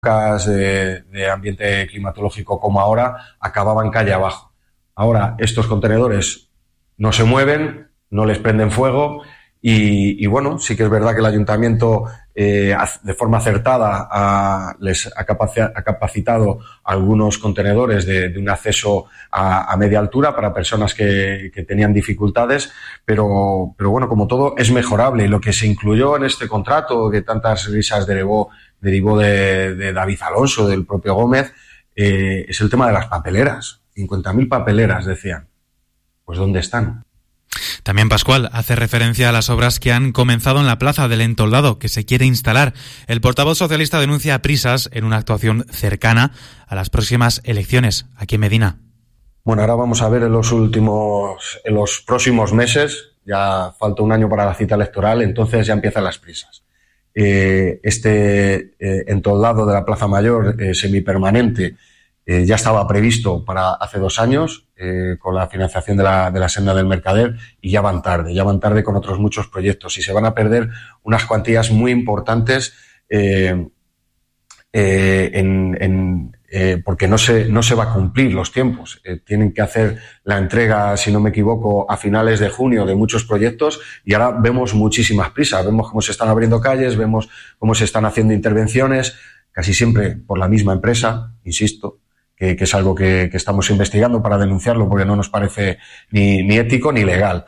de ambiente climatológico como ahora, acababan calle abajo. Ahora estos contenedores no se mueven, no les prenden fuego y bueno, sí que es verdad que el ayuntamiento de forma acertada ha capacitado algunos contenedores de un acceso a media altura para personas que tenían dificultades, pero bueno, como todo es mejorable, y lo que se incluyó en este contrato, que tantas risas derivó de David Alonso, del propio Gómez, es el tema de las papeleras. 50.000 papeleras, decían. Pues ¿dónde están? También Pascual hace referencia a las obras que han comenzado en la Plaza del Entoldado, que se quiere instalar. El portavoz socialista denuncia prisas en una actuación cercana a las próximas elecciones aquí en Medina. Bueno, ahora vamos a ver en los próximos meses, ya falta un año para la cita electoral, entonces ya empiezan las prisas. Este entoldado de la Plaza Mayor semipermanente ya estaba previsto para hace 2 años, con la financiación de la senda del Mercader, y ya van tarde con otros muchos proyectos, y se van a perder unas cuantías muy importantes porque no se va a cumplir los tiempos. Tienen que hacer la entrega, si no me equivoco, a finales de junio de muchos proyectos, y ahora vemos muchísimas prisas, vemos cómo se están abriendo calles, vemos cómo se están haciendo intervenciones, casi siempre por la misma empresa, insisto, que es algo que estamos investigando para denunciarlo, porque no nos parece ni ético ni legal.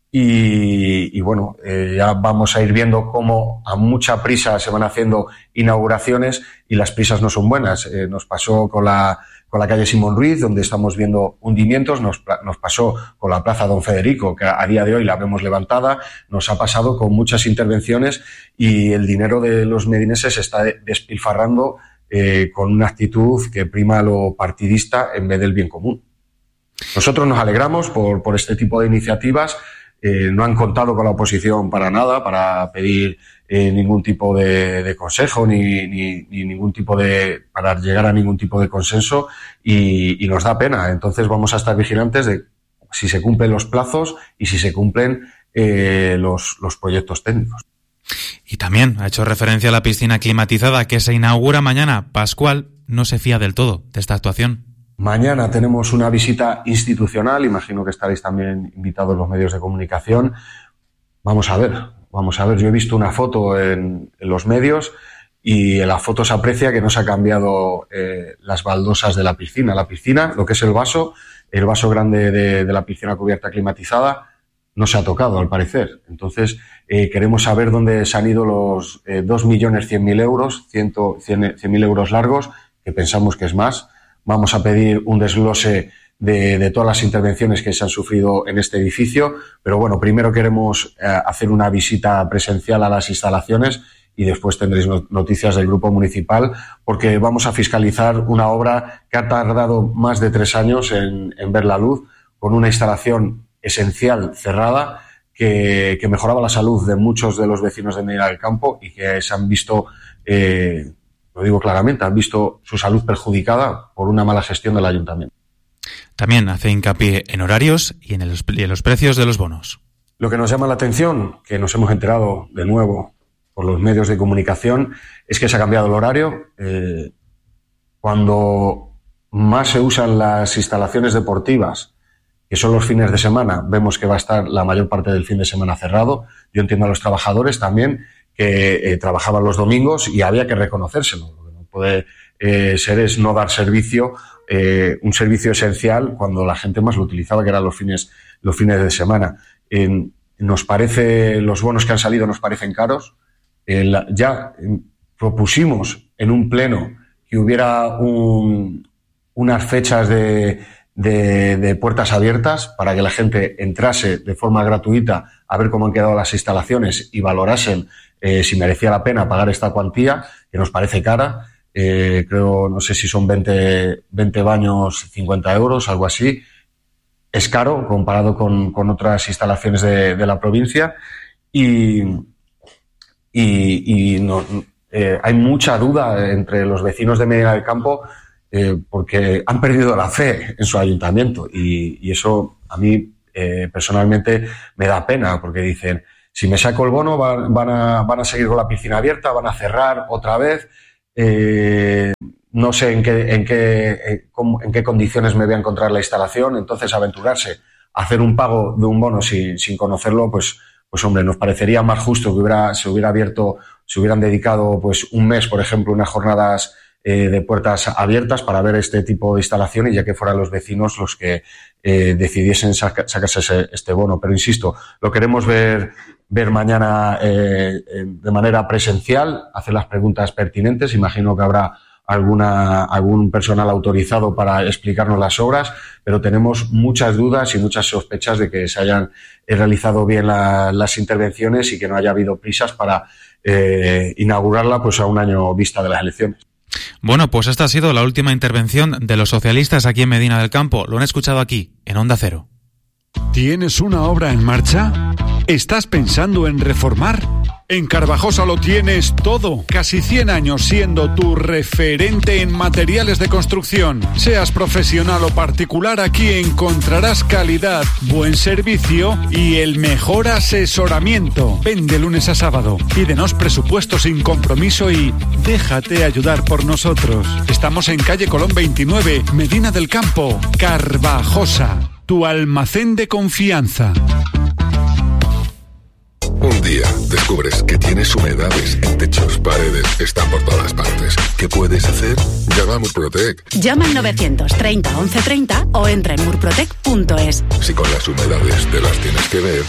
Y bueno, ya vamos a ir viendo cómo a mucha prisa se van haciendo inauguraciones y las prisas no son buenas. Nos pasó con la calle Simón Ruiz, donde estamos viendo hundimientos, nos pasó con la Plaza Don Federico, que a día de hoy la vemos levantada, nos ha pasado con muchas intervenciones, y el dinero de los medineses se está despilfarrando con una actitud que prima lo partidista en vez del bien común. Nosotros nos alegramos por este tipo de iniciativas. No han contado con la oposición para nada, para pedir ningún tipo de consejo ni ningún tipo para llegar a ningún tipo de consenso, y nos da pena. Entonces vamos a estar vigilantes de si se cumplen los plazos y si se cumplen los proyectos técnicos. Y también ha hecho referencia a la piscina climatizada que se inaugura mañana. Pascual no se fía del todo de esta actuación. Mañana tenemos una visita institucional, imagino que estaréis también invitados los medios de comunicación. Vamos a ver. Yo he visto una foto en los medios, y en la foto se aprecia que no se ha cambiado las baldosas de la piscina. La piscina, lo que es el vaso grande de la piscina cubierta climatizada, no se ha tocado, al parecer. Entonces, queremos saber dónde se han ido los 2.100.000 euros, 100.000 euros largos, que pensamos que es más. Vamos a pedir un desglose de todas las intervenciones que se han sufrido en este edificio, pero bueno, primero queremos hacer una visita presencial a las instalaciones, y después tendréis noticias del grupo municipal, porque vamos a fiscalizar una obra que ha tardado más de 3 años en ver la luz, con una instalación esencial cerrada que mejoraba la salud de muchos de los vecinos de Medina del Campo, y que se han visto, lo digo claramente, han visto su salud perjudicada por una mala gestión del ayuntamiento. También hace hincapié en horarios y en los precios de los bonos. Lo que nos llama la atención, que nos hemos enterado de nuevo por los medios de comunicación, es que se ha cambiado el horario. Cuando más se usan las instalaciones deportivas, que son los fines de semana, vemos que va a estar la mayor parte del fin de semana cerrado. Yo entiendo a los trabajadores también que trabajaban los domingos, y había que reconocérselo. Lo que no puede ser es no dar servicio, un servicio esencial, cuando la gente más lo utilizaba, que eran los fines de semana. Los bonos que han salido nos parecen caros. Ya propusimos en un pleno que hubiera unas fechas de puertas abiertas para que la gente entrase de forma gratuita a ver cómo han quedado las instalaciones y valorasen si merecía la pena pagar esta cuantía, que nos parece cara. Creo, no sé si son 20 baños, 50 euros, algo así. Es caro comparado con otras instalaciones de la provincia, y hay mucha duda entre los vecinos de Medina del Campo, porque han perdido la fe en su ayuntamiento, y eso a mí personalmente me da pena, porque dicen, si me saco el bono van a seguir con la piscina abierta, van a cerrar otra vez. no sé en qué condiciones me voy a encontrar la instalación, entonces aventurarse a hacer un pago de un bono sin conocerlo, pues hombre, nos parecería más justo que se hubieran dedicado pues un mes, por ejemplo, unas jornadas de puertas abiertas para ver este tipo de instalaciones, ya que fueran los vecinos los que decidiesen sacarse este bono. Pero insisto, lo queremos ver mañana de manera presencial, hacer las preguntas pertinentes. Imagino que habrá algún personal autorizado para explicarnos las obras, pero tenemos muchas dudas y muchas sospechas de que se hayan realizado bien las intervenciones y que no haya habido prisas para inaugurarla pues a un año vista de las elecciones. Bueno, pues esta ha sido la última intervención de los socialistas aquí en Medina del Campo. Lo han escuchado aquí, en Onda Cero. ¿Tienes una obra en marcha? ¿Estás pensando en reformar? En Carvajosa lo tienes todo. Casi 100 años siendo tu referente en materiales de construcción. Seas profesional o particular, aquí encontrarás calidad, buen servicio y el mejor asesoramiento. Ven de lunes a sábado. Pídenos presupuesto sin compromiso y déjate ayudar por nosotros. Estamos en calle Colón 29, Medina del Campo. Carvajosa, tu almacén de confianza. Un día descubres que tienes humedades en techos, paredes, están por todas partes. ¿Qué puedes hacer? Llama a Murprotec. Llama al 930 1130 o entra en murprotec.es. Si con las humedades te las tienes que ver.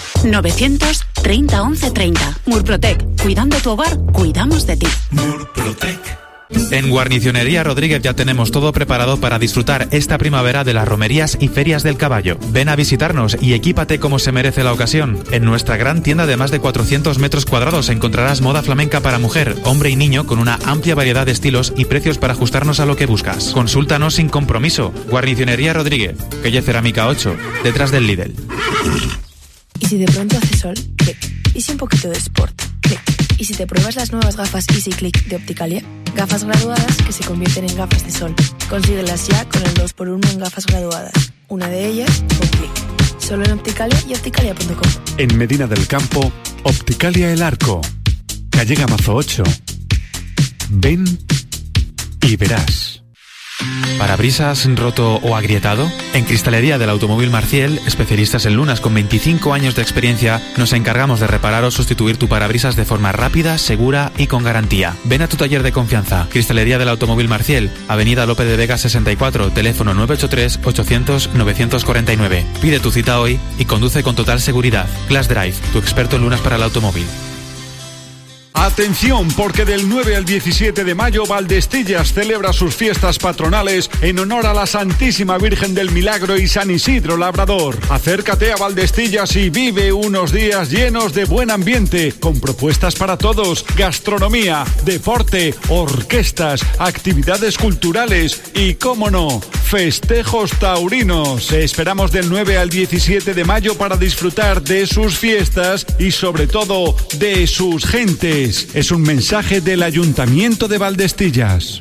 930 1130. Murprotec. Cuidando tu hogar, cuidamos de ti. Murprotec. En Guarnicionería Rodríguez ya tenemos todo preparado para disfrutar esta primavera de las romerías y ferias del caballo. Ven a visitarnos y equípate como se merece la ocasión. En nuestra gran tienda de más de 400 metros cuadrados encontrarás moda flamenca para mujer, hombre y niño con una amplia variedad de estilos y precios para ajustarnos a lo que buscas. Consúltanos sin compromiso. Guarnicionería Rodríguez, calle Cerámica 8, detrás del Lidl. ¿Y si de pronto hace sol? Clic. ¿Y si un poquito de sport? Clic. ¿Y si te pruebas las nuevas gafas Easy Click de Opticalia? Gafas graduadas que se convierten en gafas de sol. Consíguelas ya con el 2x1 en gafas graduadas. Una de ellas, un clic. Solo en Opticalia y opticalia.com. En Medina del Campo, Opticalia El Arco. Calle Gamazo 8. Ven y verás. ¿Parabrisas roto o agrietado? En Cristalería del Automóvil Marciel, especialistas en lunas con 25 años de experiencia, nos encargamos de reparar o sustituir tu parabrisas de forma rápida, segura y con garantía. Ven a tu taller de confianza. Cristalería del Automóvil Marciel, Avenida Lope de Vega 64, teléfono 983 800 949. Pide tu cita hoy y conduce con total seguridad. Class Drive, tu experto en lunas para el automóvil. Atención, porque del 9 al 17 de mayo Valdestillas celebra sus fiestas patronales en honor a la Santísima Virgen del Milagro y San Isidro Labrador. Acércate a Valdestillas y vive unos días llenos de buen ambiente, con propuestas para todos, gastronomía, deporte, orquestas, actividades culturales y, cómo no, festejos taurinos. Te esperamos del 9 al 17 de mayo para disfrutar de sus fiestas y sobre todo de sus gentes. Es un mensaje del Ayuntamiento de Valdestillas.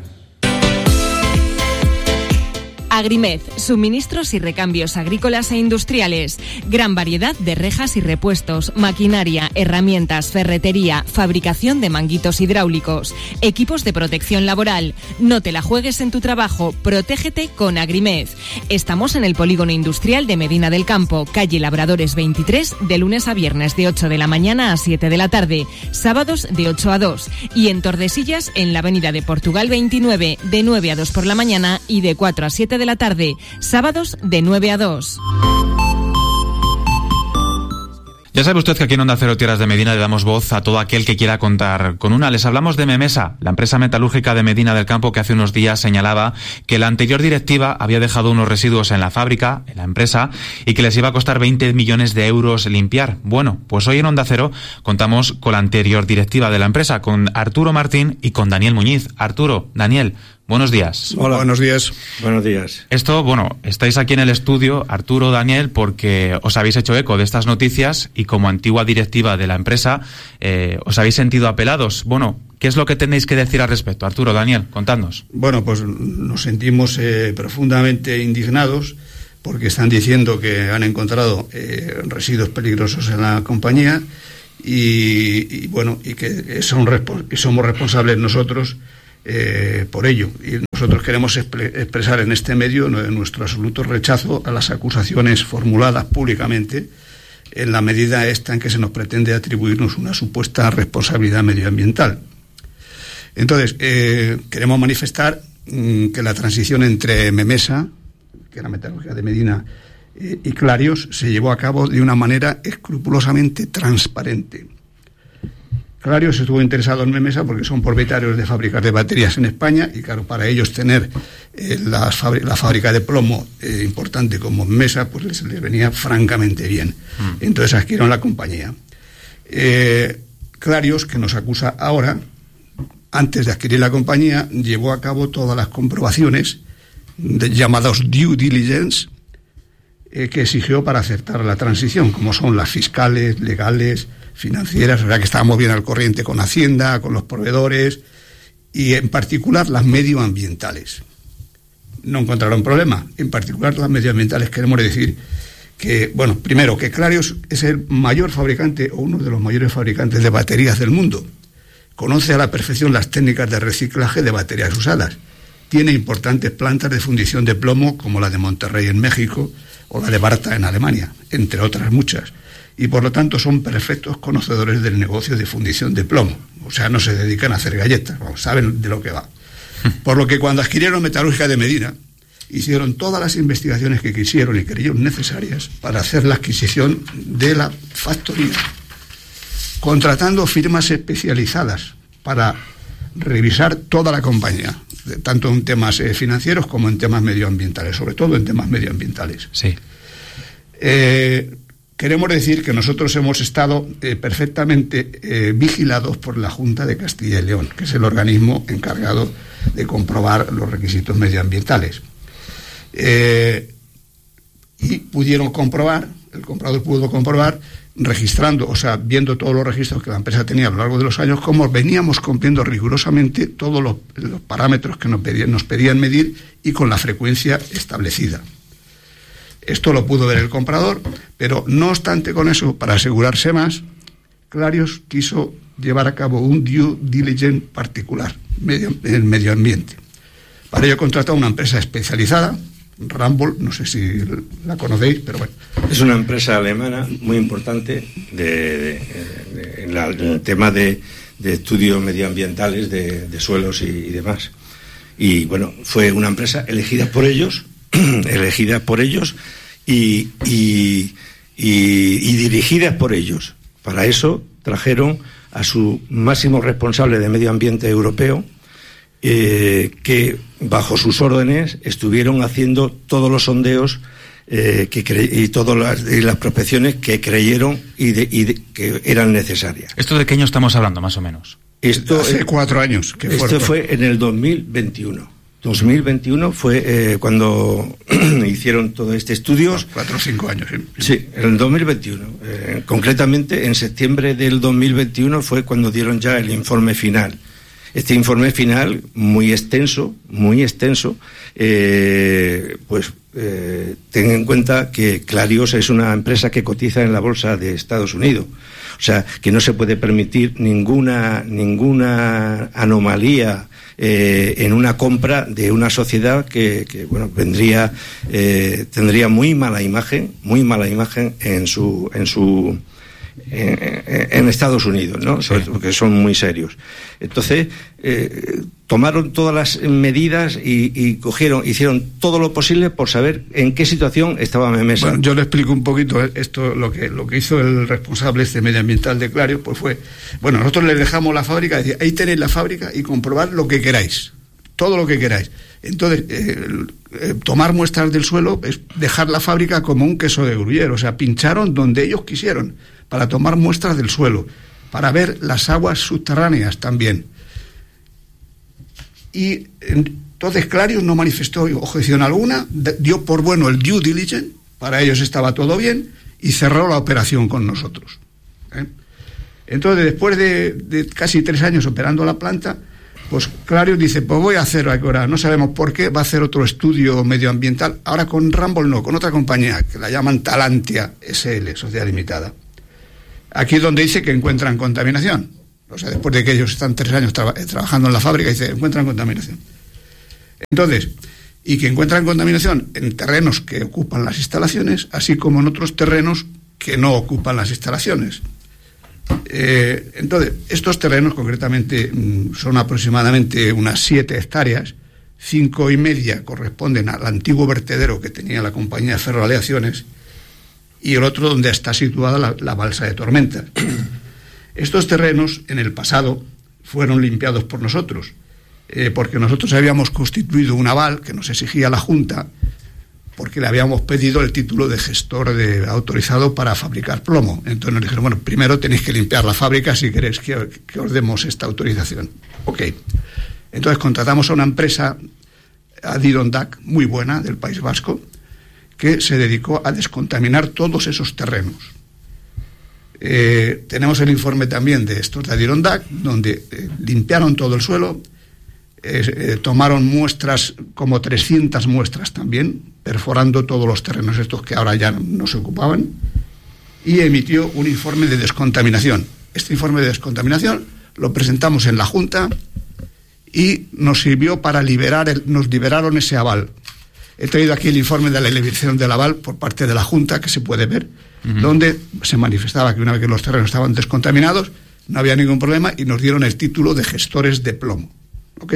Agrimed, suministros y recambios agrícolas e industriales. Gran variedad de rejas y repuestos, maquinaria, herramientas, ferretería, fabricación de manguitos hidráulicos, equipos de protección laboral. No te la juegues en tu trabajo, protégete con Agrimed. Estamos en el Polígono Industrial de Medina del Campo, calle Labradores 23, de lunes a viernes de 8 de la mañana a 7 de la tarde, sábados de 8 a 2. Y en Tordesillas, en la avenida de Portugal 29, de 9 a 2 por la mañana y de 4 a 7 de la tarde, sábados de 9 a 2. Ya sabe usted que aquí en Onda Cero Tierras de Medina le damos voz a todo aquel que quiera contar con una. Les hablamos de Memesa, la empresa metalúrgica de Medina del Campo, que hace unos días señalaba que la anterior directiva había dejado unos residuos en la fábrica, en la empresa, y que les iba a costar 20 millones de euros limpiar. Bueno, pues hoy en Onda Cero contamos con la anterior directiva de la empresa, con Arturo Martín y con Daniel Muñiz. Arturo, Daniel, buenos días. Hola, buenos días. Buenos días. Esto, bueno, estáis aquí en el estudio, Arturo, Daniel, porque os habéis hecho eco de estas noticias y como antigua directiva de la empresa os habéis sentido apelados. Bueno, ¿qué es lo que tenéis que decir al respecto? Arturo, Daniel, contadnos. Bueno, pues nos sentimos profundamente indignados porque están diciendo que han encontrado residuos peligrosos en la compañía y bueno, y que somos responsables nosotros por ello. Y nosotros queremos expresar en este medio nuestro absoluto rechazo a las acusaciones formuladas públicamente en la medida esta en que se nos pretende atribuirnos una supuesta responsabilidad medioambiental. Entonces, queremos manifestar que la transición entre Memesa, que era Metalúrgica de Medina, y Clarios se llevó a cabo de una manera escrupulosamente transparente. Clarios estuvo interesado en Memesa porque son propietarios de fábricas de baterías en España y, claro, para ellos tener la fábrica de plomo importante como Memesa, pues les venía francamente bien. Entonces adquirieron la compañía. Clarios, que nos acusa ahora, antes de adquirir la compañía, llevó a cabo todas las comprobaciones llamados due diligence que exigió para aceptar la transición, como son las fiscales, legales, financieras, o sea que estábamos bien al corriente con Hacienda, con los proveedores y en particular las medioambientales. No encontraron problema, en particular las medioambientales. Queremos decir que, bueno, primero que Clarios es el mayor fabricante o uno de los mayores fabricantes de baterías del mundo. Conoce a la perfección las técnicas de reciclaje de baterías usadas. Tiene importantes plantas de fundición de plomo como la de Monterrey en México o la de Barta en Alemania, entre otras muchas. Y por lo tanto son perfectos conocedores del negocio de fundición de plomo. O sea, no se dedican a hacer galletas, saben de lo que va. Por lo que cuando adquirieron Metalúrgica de Medina, hicieron todas las investigaciones que quisieron y creyeron necesarias para hacer la adquisición de la factoría, contratando firmas especializadas para revisar toda la compañía, tanto en temas financieros como en temas medioambientales, sobre todo en temas medioambientales. Sí. Queremos decir que nosotros hemos estado perfectamente vigilados por la Junta de Castilla y León, que es el organismo encargado de comprobar los requisitos medioambientales. Y pudieron comprobar, el comprador pudo comprobar, registrando, o sea, viendo todos los registros que la empresa tenía a lo largo de los años, cómo veníamos cumpliendo rigurosamente todos los parámetros que nos pedían medir y con la frecuencia establecida. Esto lo pudo ver el comprador, pero no obstante con eso, para asegurarse más, Clarios quiso llevar a cabo un due diligence particular en el medio ambiente. Para ello contrató a una empresa especializada, Ramboll, no sé si la conocéis, pero bueno. Es una empresa alemana muy importante en el tema de estudios medioambientales de suelos y demás. Y bueno, fue una empresa elegida por ellos y dirigida por ellos. Para eso trajeron a su máximo responsable de medio ambiente europeo, que bajo sus órdenes estuvieron haciendo todos los sondeos y todas las prospecciones que creyeron que eran necesarias. ¿Esto de qué año estamos hablando, más o menos? Esto hace 4 años. Esto fue en el 2021. 2021 fue cuando hicieron todo este estudio. 4 o 5 años. Sí, en el 2021. Concretamente, en septiembre del 2021 fue cuando dieron ya el informe final. Este informe final, muy extenso, ten en cuenta que Clarios es una empresa que cotiza en la bolsa de Estados Unidos. O sea, que no se puede permitir ninguna anomalía en una compra de una sociedad que tendría muy mala imagen en Estados Unidos, ¿no? Sí. Porque son muy serios. Entonces, tomaron todas las medidas y hicieron todo lo posible por saber en qué situación estaba Memesa. Bueno, yo le explico un poquito esto, lo que hizo el responsable medioambiental de Clarios, pues fue, bueno, nosotros les dejamos la fábrica, decir, ahí tenéis la fábrica y comprobar lo que queráis, todo lo que queráis. Entonces, tomar muestras del suelo es dejar la fábrica como un queso de Gruyère, o sea, pincharon donde ellos quisieron para tomar muestras del suelo, para ver las aguas subterráneas también. Y entonces Clarios no manifestó objeción alguna, dio por bueno el due diligence, para ellos estaba todo bien, y cerró la operación con nosotros. Entonces, después de casi 3 años operando la planta, pues Clarios dice, pues voy a hacer ahora, no sabemos por qué, va a hacer otro estudio medioambiental, ahora con Ramboll no, con otra compañía, que la llaman Talantia SL, Sociedad Limitada. Aquí es donde dice que encuentran contaminación. O sea, después de que ellos están 3 años trabajando en la fábrica, dice, encuentran contaminación. Entonces, y que encuentran contaminación en terrenos que ocupan las instalaciones, así como en otros terrenos que no ocupan las instalaciones. Entonces, estos terrenos concretamente son aproximadamente unas 7 hectáreas, 5,5 corresponden al antiguo vertedero que tenía la compañía de Ferroaleaciones y el otro donde está situada la balsa de Tormenta. Estos terrenos en el pasado fueron limpiados por nosotros, porque nosotros habíamos constituido un aval que nos exigía la Junta, porque le habíamos pedido el título de gestor autorizado para fabricar plomo. Entonces nos dijeron, bueno, primero tenéis que limpiar la fábrica si queréis que os demos esta autorización. Ok. Entonces contratamos a una empresa, Adirondack, muy buena, del País Vasco, que se dedicó a descontaminar todos esos terrenos. Tenemos el informe también de estos de Adirondack, donde limpiaron todo el suelo, tomaron muestras, como 300 muestras también, perforando todos los terrenos estos que ahora ya no se ocupaban, y emitió un informe de descontaminación. Este informe de descontaminación lo presentamos en la Junta y nos sirvió para nos liberaron ese aval. He traído aquí el informe de la liberación del aval por parte de la Junta, que se puede ver, donde se manifestaba que una vez que los terrenos estaban descontaminados, no había ningún problema y nos dieron el título de gestores de plomo. ¿Ok?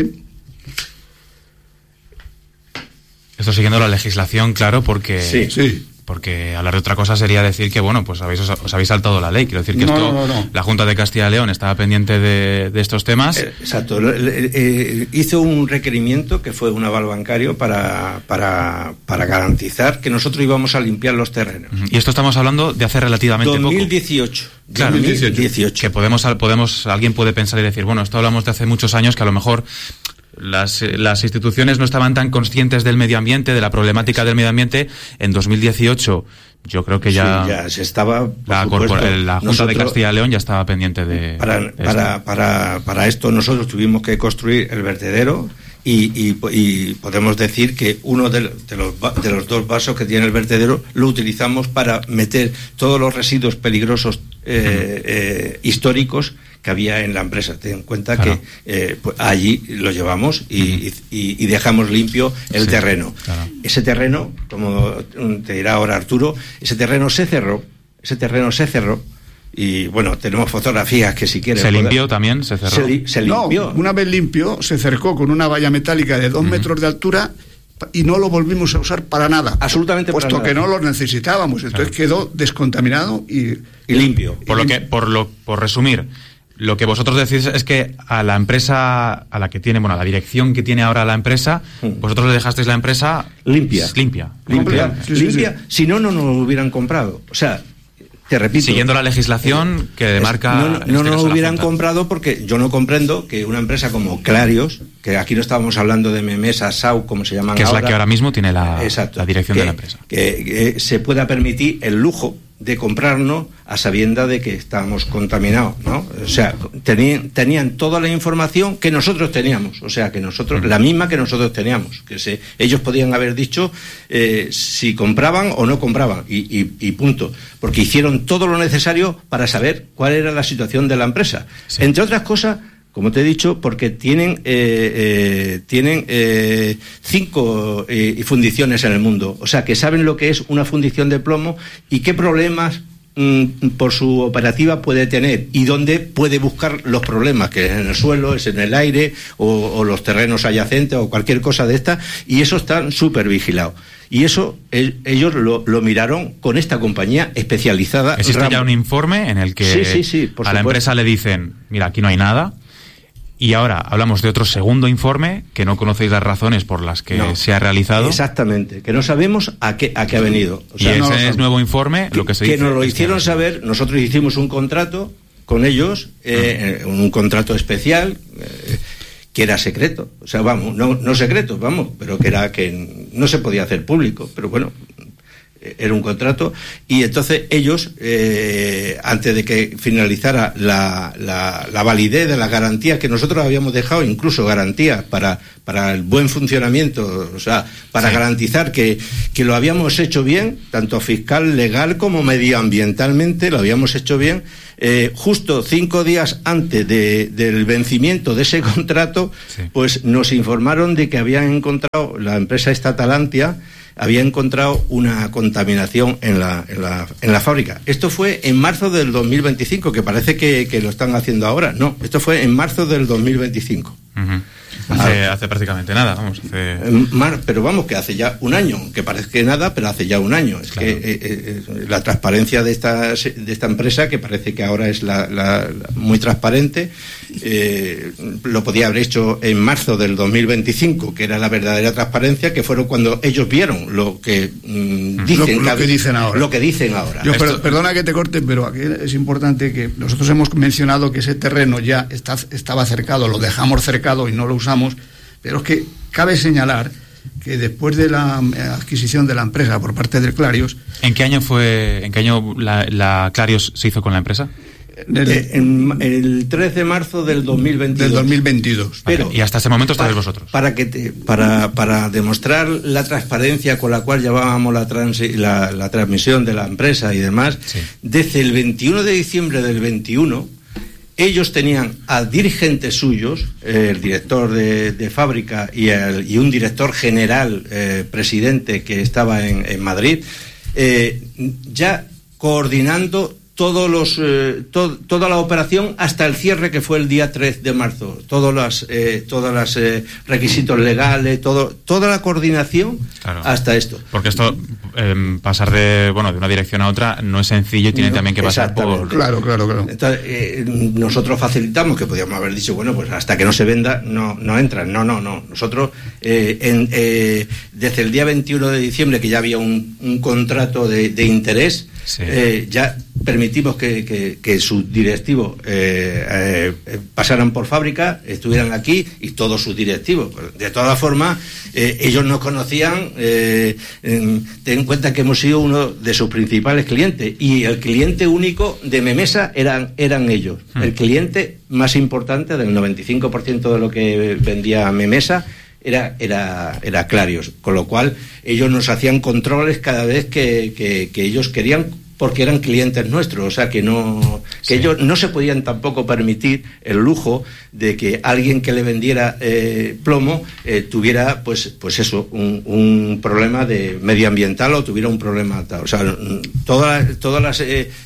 Esto siguiendo la legislación, claro, porque... Sí. Porque hablar de otra cosa sería decir que, bueno, pues os habéis saltado la ley. Quiero decir que No. La Junta de Castilla y León estaba pendiente de estos temas. Exacto. Hizo un requerimiento que fue un aval bancario para garantizar que nosotros íbamos a limpiar los terrenos. Y esto estamos hablando de hace relativamente 2018. Poco. Claro, 2018. Que alguien puede pensar y decir, bueno, esto hablamos de hace muchos años, que a lo mejor las instituciones no estaban tan conscientes del medio ambiente, de la problemática del medio ambiente. En 2018 yo creo que ya se estaba, la Junta de Castilla y León ya estaba pendiente de para esto nosotros tuvimos que construir el vertedero y podemos decir que uno de los 2 vasos que tiene el vertedero lo utilizamos para meter todos los residuos peligrosos históricos que había en la empresa. Ten en cuenta que pues allí lo llevamos y dejamos limpio el terreno. Claro. Ese terreno, como te dirá ahora Arturo, ese terreno se cerró y bueno, tenemos fotografías que si quieres... ¿Se limpió también? ¿Se cerró? Se limpió. No, una vez limpio, se cercó con una valla metálica de 2 metros de altura y no lo volvimos a usar para nada. Absolutamente para nada. Puesto que no lo necesitábamos. Entonces quedó descontaminado y limpio. Por resumir, lo que vosotros decís es que a la empresa, a la que tiene, a la dirección que tiene ahora la empresa, vosotros le dejasteis la empresa limpia. Si no nos hubieran comprado. O sea, te repito, siguiendo la legislación que demarca... No nos hubieran comprado, porque yo no comprendo que una empresa como Clarios, que aquí no estábamos hablando de Memesa, SAU, como se llaman ahora... Que es la que ahora mismo tiene la dirección de la empresa. Que se pueda permitir el lujo de comprarnos a sabienda de que estábamos contaminados, ¿no? O sea, tenían toda la información que nosotros teníamos, o sea, que nosotros, la misma que nosotros teníamos, ellos podían haber dicho si compraban o no compraban, y punto, porque hicieron todo lo necesario para saber cuál era la situación de la empresa. Sí. Entre otras cosas, como te he dicho, porque tienen 5 fundiciones en el mundo. O sea, que saben lo que es una fundición de plomo y qué problemas por su operativa puede tener y dónde puede buscar los problemas, que es en el suelo, es en el aire o los terrenos adyacentes o cualquier cosa de esta, y eso está súper vigilado. Y eso ellos lo miraron con esta compañía especializada. ¿Existe ya un informe en el que a la empresa le dicen, mira, aquí no hay nada? Y ahora hablamos de otro segundo informe, que no conocéis las razones por las que se ha realizado. Exactamente, que no sabemos a qué ha venido. O sea, y ese nuevo informe, lo que se dice... Que nos lo hicieron saber, nosotros hicimos un contrato con ellos, un contrato especial, que era secreto. O sea, vamos, no secreto, vamos, pero que no se podía hacer público. Pero bueno, era un contrato, y entonces ellos, antes de que finalizara la validez de las garantías que nosotros habíamos dejado, incluso garantías para para el buen funcionamiento, o sea, para garantizar que lo habíamos hecho bien, tanto fiscal, legal como medioambientalmente, lo habíamos hecho bien. Justo 5 días antes del vencimiento de ese contrato, pues nos informaron de que habían encontrado, la empresa esta Talantia había encontrado una contaminación en la fábrica. Esto fue en marzo del 2025, que parece que lo están haciendo ahora. No, esto fue en marzo del 2025. Uh-huh. Hace prácticamente nada, vamos. Pero vamos, que hace ya un año, que parece que nada, pero hace ya un año. Es claro. Que la transparencia de esta empresa, que parece que ahora es la muy transparente, lo podía haber hecho en marzo del 2025, que era la verdadera transparencia, que fueron cuando ellos vieron lo que dicen, lo que dicen ahora. Lo que dicen ahora. Perdona que te corte, pero aquí es importante que nosotros hemos mencionado que ese terreno ya estaba cercado, lo dejamos cercado y no lo usamos, pero es que cabe señalar que después de la adquisición de la empresa por parte del Clarios... ¿En qué año la Clarios se hizo con la empresa? El 3 de marzo del 2022. Del 2022. Pero, y hasta ese momento estáis vosotros. Para demostrar la transparencia con la cual llevábamos la transmisión de la empresa y demás, desde el 21 de diciembre del 21... ellos tenían a dirigentes suyos, el director de fábrica y un director general, presidente, que estaba en Madrid, ya coordinando toda la operación hasta el cierre, que fue el día 3 de marzo. Todos los requisitos legales, toda la coordinación, claro, hasta esto. Porque esto, pasar de una dirección a otra no es sencillo y tiene también que pasar por... Claro. Entonces, nosotros facilitamos, que podíamos haber dicho, pues hasta que no se venda no entran. No. Nosotros, desde el día 21 de diciembre, que ya había un contrato de interés, ya permitimos que sus directivos pasaran por fábrica, estuvieran aquí, y todos sus directivos. De todas formas, ellos nos conocían. Ten en cuenta que hemos sido uno de sus principales clientes, y el cliente único de Memesa eran ellos. El cliente más importante, del 95% de lo que vendía Memesa, era Clarios, con lo cual ellos nos hacían controles cada vez que ellos querían, porque eran clientes nuestros, o sea que ellos no se podían tampoco permitir el lujo de que alguien que le vendiera plomo tuviera pues eso, un problema de medioambiental, o tuviera un problema tal. O sea, todas las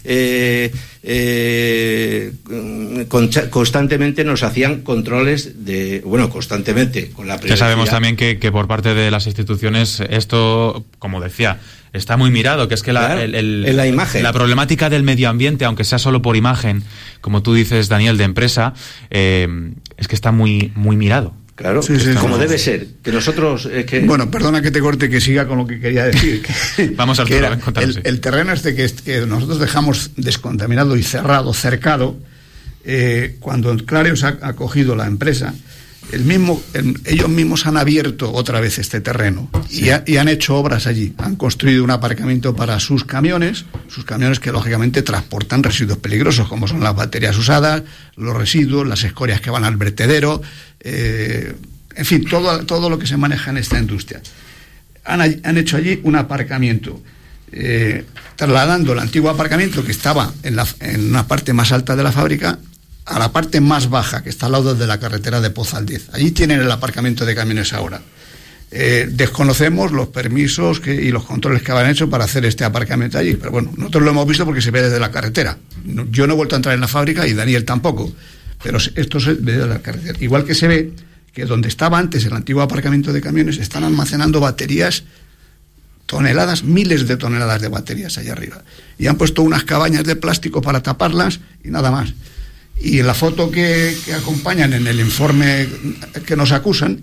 constantemente nos hacían controles constantemente con la privacidad. Ya sabemos también que por parte de las instituciones esto, como decía, está muy mirado, que es que la imagen, la problemática del medio ambiente, aunque sea solo por imagen, como tú dices, Daniel, de empresa, es que está muy muy mirado. Claro, como debe ser. Que nosotros... Bueno, perdona que te corte, que siga con lo que quería decir. Vamos al el terreno que nosotros dejamos descontaminado y cercado, cuando Clarios ha cogido la empresa, ellos mismos han abierto otra vez este terreno y han hecho obras allí. Han construido un aparcamiento para sus camiones que lógicamente transportan residuos peligrosos, como son las baterías usadas, los residuos, las escorias que van al vertedero, en fin, todo lo que se maneja en esta industria. Han hecho allí un aparcamiento, trasladando el antiguo aparcamiento, que estaba en una parte más alta de la fábrica, a la parte más baja, que está al lado de la carretera de Pozaldez. Allí tienen el aparcamiento de camiones ahora. Desconocemos los permisos y los controles que habían hecho para hacer este aparcamiento allí, pero bueno, nosotros lo hemos visto porque se ve desde la carretera. Yo no he vuelto a entrar en la fábrica, y Daniel tampoco, pero esto se ve desde la carretera. Igual que se ve que donde estaba antes el antiguo aparcamiento de camiones, están almacenando baterías, miles de toneladas de baterías allá arriba, y han puesto unas cabañas de plástico para taparlas y nada más. Y en la foto que acompañan en el informe que nos acusan,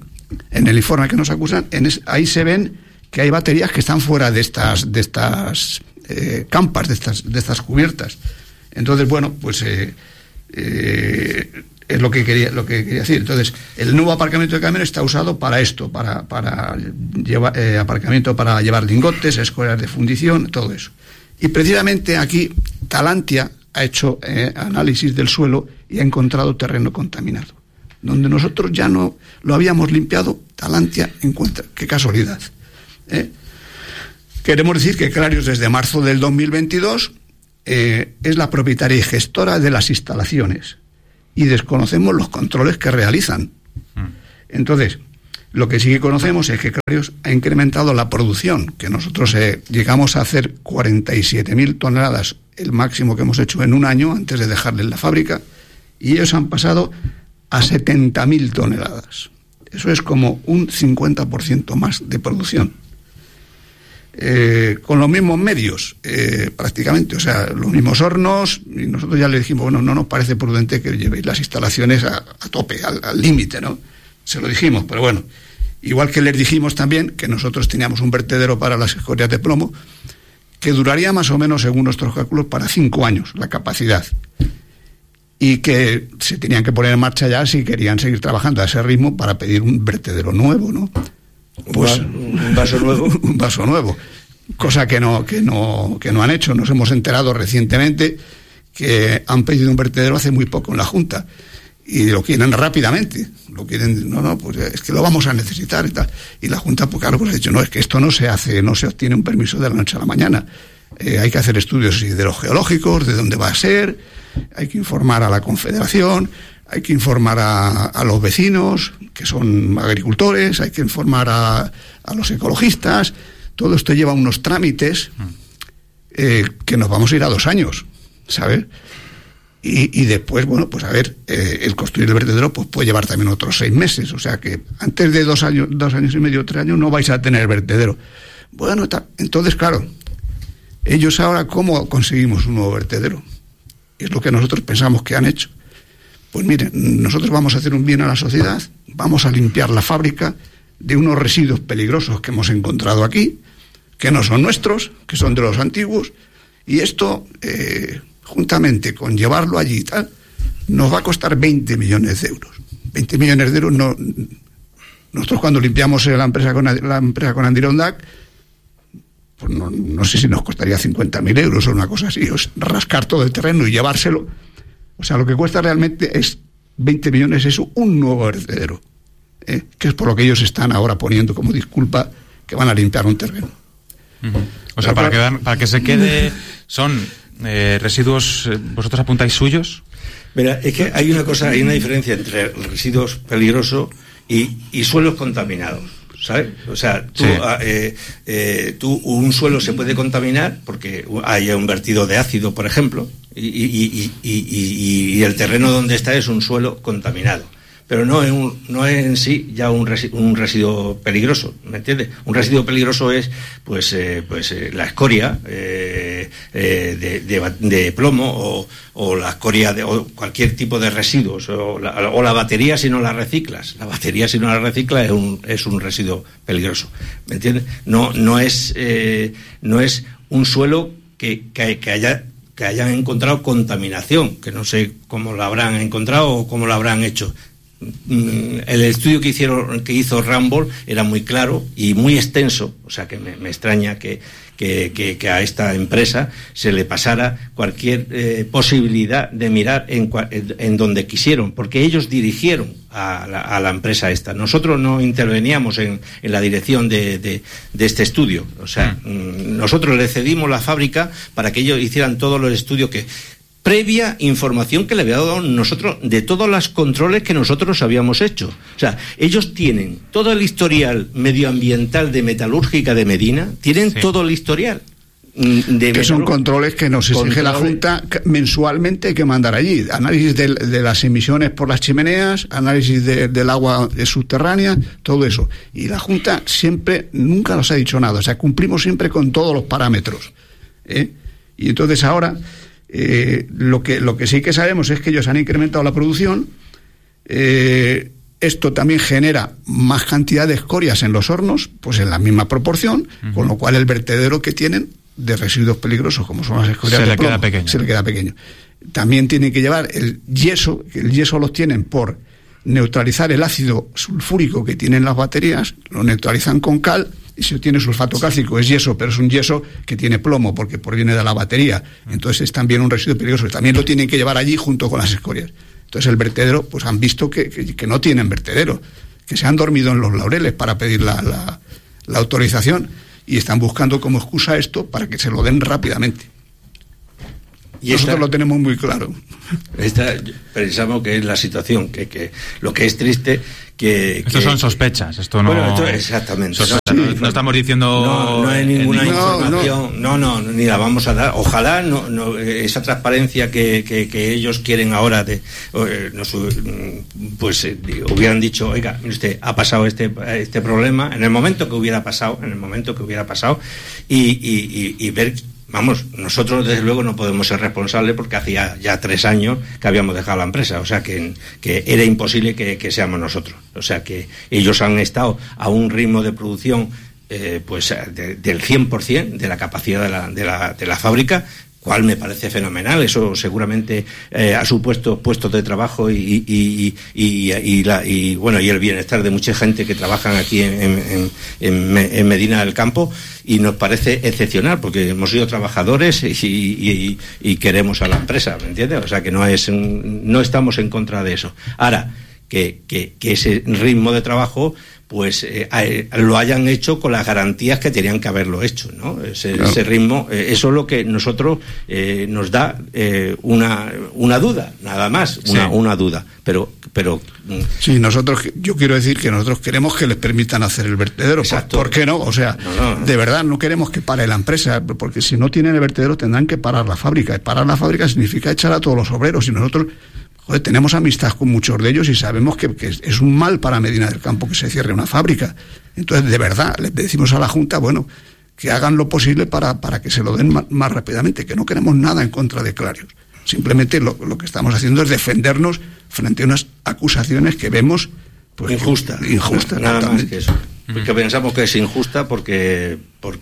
ahí se ven que hay baterías que están fuera de estas campas, de estas cubiertas. Entonces, bueno, pues es lo que quería decir. Entonces, el nuevo aparcamiento de camiones está usado para esto, para llevar aparcamiento para llevar lingotes, escorias de fundición, todo eso. Y precisamente aquí Talantia ha hecho análisis del suelo y ha encontrado terreno contaminado. donde nosotros ya no lo habíamos limpiado, Talantia encuentra. ¡Qué casualidad! Queremos decir que Clarios, desde marzo del 2022, es la propietaria y gestora de las instalaciones, y desconocemos los controles que realizan. Entonces, lo que sí que conocemos es que Clarios ha incrementado la producción, que nosotros llegamos a hacer 47.000 toneladas, el máximo que hemos hecho en un año antes de dejarle en la fábrica, y ellos han pasado a 70.000 toneladas. Eso es como un 50% más de producción. Con los mismos medios, prácticamente, o sea, los mismos hornos, y nosotros ya le dijimos, bueno, no nos parece prudente que llevéis las instalaciones a tope, al límite, ¿no? Se lo dijimos, pero bueno, igual que les dijimos también que nosotros teníamos un vertedero para las escorias de plomo que duraría más o menos, según nuestros cálculos, para 5 años la capacidad, y que se tenían que poner en marcha ya si querían seguir trabajando a ese ritmo para pedir un vertedero nuevo, ¿no? Pues un vaso nuevo. Un vaso nuevo, cosa que no han hecho. Nos hemos enterado recientemente que han pedido un vertedero hace muy poco en la Junta, y lo quieren rápidamente, pues es que lo vamos a necesitar y tal. Y la Junta, pues claro, pues ha dicho, no, es que esto no se hace, no se obtiene un permiso de la noche a la mañana. Hay que hacer estudios hidrogeológicos, de dónde va a ser, hay que informar a la Confederación, hay que informar a los vecinos, que son agricultores, hay que informar a los ecologistas. Todo esto lleva unos trámites que nos vamos a ir a 2 años, ¿sabes? Y después, bueno, pues a ver, el construir el vertedero pues puede llevar también otros 6 meses. O sea que antes de 2 años y medio, 3 años, no vais a tener vertedero. Bueno, entonces, claro, ellos ahora, ¿cómo conseguimos un nuevo vertedero? Es lo que nosotros pensamos que han hecho. Pues miren, nosotros vamos a hacer un bien a la sociedad, vamos a limpiar la fábrica de unos residuos peligrosos que hemos encontrado aquí, que no son nuestros, que son de los antiguos, y esto, juntamente con llevarlo allí y tal, nos va a costar 20 millones de euros. 20 millones de euros, no, nosotros cuando limpiamos la empresa con Adirondack, pues no sé si nos costaría 50.000 euros o una cosa así, o rascar todo el terreno y llevárselo. O sea, lo que cuesta realmente es 20 millones, es un nuevo vertedero, que es por lo que ellos están ahora poniendo como disculpa que van a limpiar un terreno. O sea, para que se quede, son residuos, ¿vosotros apuntáis suyos? Mira, es que hay una diferencia entre residuos peligrosos y suelos contaminados, ¿sabes? O sea, un suelo se puede contaminar porque haya un vertido de ácido, por ejemplo, y el terreno donde está es un suelo contaminado, pero no es en sí ya un residuo peligroso, ¿me entiendes? Un residuo peligroso es la escoria de plomo o la escoria o cualquier tipo de residuos o la batería si no la reciclas. La batería si no la reciclas es un residuo peligroso, ¿me entiendes? No es un suelo que hayan encontrado contaminación, que no sé cómo la habrán encontrado o cómo la habrán hecho. El estudio que hizo Ramboll era muy claro y muy extenso, o sea que me extraña que a esta empresa se le pasara cualquier posibilidad de mirar en donde quisieron, porque ellos dirigieron a la empresa esta. Nosotros no interveníamos en la dirección de este estudio, o sea, nosotros le cedimos la fábrica para que ellos hicieran todos los estudios previa información que le había dado nosotros de todos los controles que nosotros habíamos hecho. O sea, ellos tienen todo el historial medioambiental de metalúrgica de Medina, tienen todo el historial. Que son controles que nos exige la Junta mensualmente, hay que mandar allí. Análisis de las emisiones por las chimeneas, análisis del agua subterránea, todo eso. Y la Junta nunca nos ha dicho nada. O sea, cumplimos siempre con todos los parámetros. Y entonces ahora... lo que sí que sabemos es que ellos han incrementado la producción. Esto también genera más cantidad de escorias en los hornos, pues en la misma proporción, con lo cual el vertedero que tienen de residuos peligrosos, como son las escorias de plomo, se le queda pequeño. También tienen que llevar el yeso, que el yeso los tienen por neutralizar el ácido sulfúrico que tienen las baterías, lo neutralizan con cal. Y si tiene sulfato cálcico, es yeso, pero es un yeso que tiene plomo porque proviene de la batería. Entonces es también un residuo peligroso. También lo tienen que llevar allí junto con las escorias. Entonces el vertedero, pues han visto que no tienen vertedero, que se han dormido en los laureles para pedir la autorización y están buscando como excusa esto para que se lo den rápidamente. Y nosotros lo tenemos muy claro. Pensamos que es la situación, que lo que es triste... Estos son sospechas, esto no... Bueno, esto exactamente. No estamos diciendo... No hay ninguna información, no, ni la vamos a dar. Ojalá esa transparencia que ellos quieren ahora, hubieran dicho, oiga, mire usted, ha pasado este problema, en el momento que hubiera pasado, y ver... Vamos, nosotros desde luego no podemos ser responsables porque hacía ya 3 años que habíamos dejado la empresa, o sea que era imposible que seamos nosotros. O sea que ellos han estado a un ritmo de producción del 100% de la capacidad de la fábrica, cual me parece fenomenal. Eso seguramente ha supuesto puestos de trabajo y el bienestar de mucha gente que trabajan aquí en Medina del Campo, y nos parece excepcional porque hemos sido trabajadores y queremos a la empresa, ¿me entiendes? O sea que no estamos en contra de eso. Ahora, que ese ritmo de trabajo pues lo hayan hecho con las garantías que tenían que haberlo hecho, ¿no? Ese ritmo, eso es lo que nosotros nos da una duda, nada más, una duda, pero sí, yo quiero decir que nosotros queremos que les permitan hacer el vertedero. ¿Por qué no? O sea, de verdad no queremos que pare la empresa, porque si no tienen el vertedero tendrán que parar la fábrica, y parar la fábrica significa echar a todos los obreros, y nosotros tenemos amistad con muchos de ellos y sabemos que es un mal para Medina del Campo que se cierre una fábrica. Entonces, de verdad, le decimos a la Junta, que hagan lo posible para que se lo den más rápidamente, que no queremos nada en contra de Clarios. Simplemente lo que estamos haciendo es defendernos frente a unas acusaciones que vemos injusta, nada más que eso. Porque pensamos que es injusta porque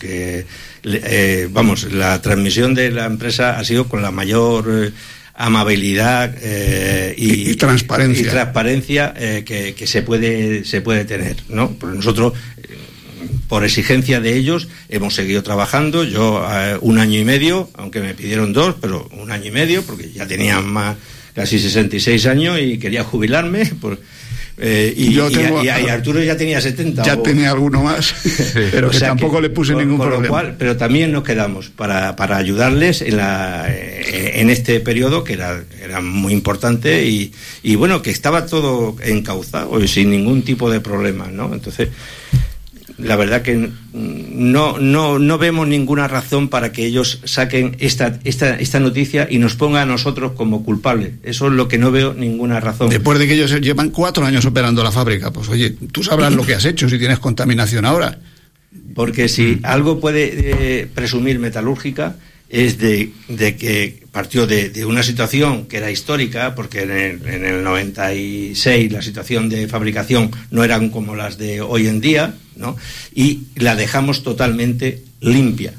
la transmisión de la empresa ha sido con la mayor amabilidad y transparencia que se puede tener, ¿no? Pues nosotros, por exigencia de ellos, hemos seguido trabajando. Yo 1 año y medio, aunque me pidieron 2, pero 1 año y medio, porque ya tenía casi 66 años y quería jubilarme. Y Arturo ya tenía 70. Ya tenía alguno más, pero que tampoco le puse ningún problema. Pero también nos quedamos para ayudarles en este periodo que era muy importante y que estaba todo encauzado y sin ningún tipo de problema, ¿no? Entonces, la verdad que no vemos ninguna razón para que ellos saquen esta noticia y nos pongan a nosotros como culpables. Eso es lo que no veo ninguna razón. Después de que ellos llevan 4 años operando la fábrica, pues oye, tú sabrás lo que has hecho si tienes contaminación ahora. Porque si algo puede presumir Metalúrgica es de que partió de una situación que era histórica, porque en el 96 la situación de fabricación no eran como las de hoy en día, ¿no? Y la dejamos totalmente limpia.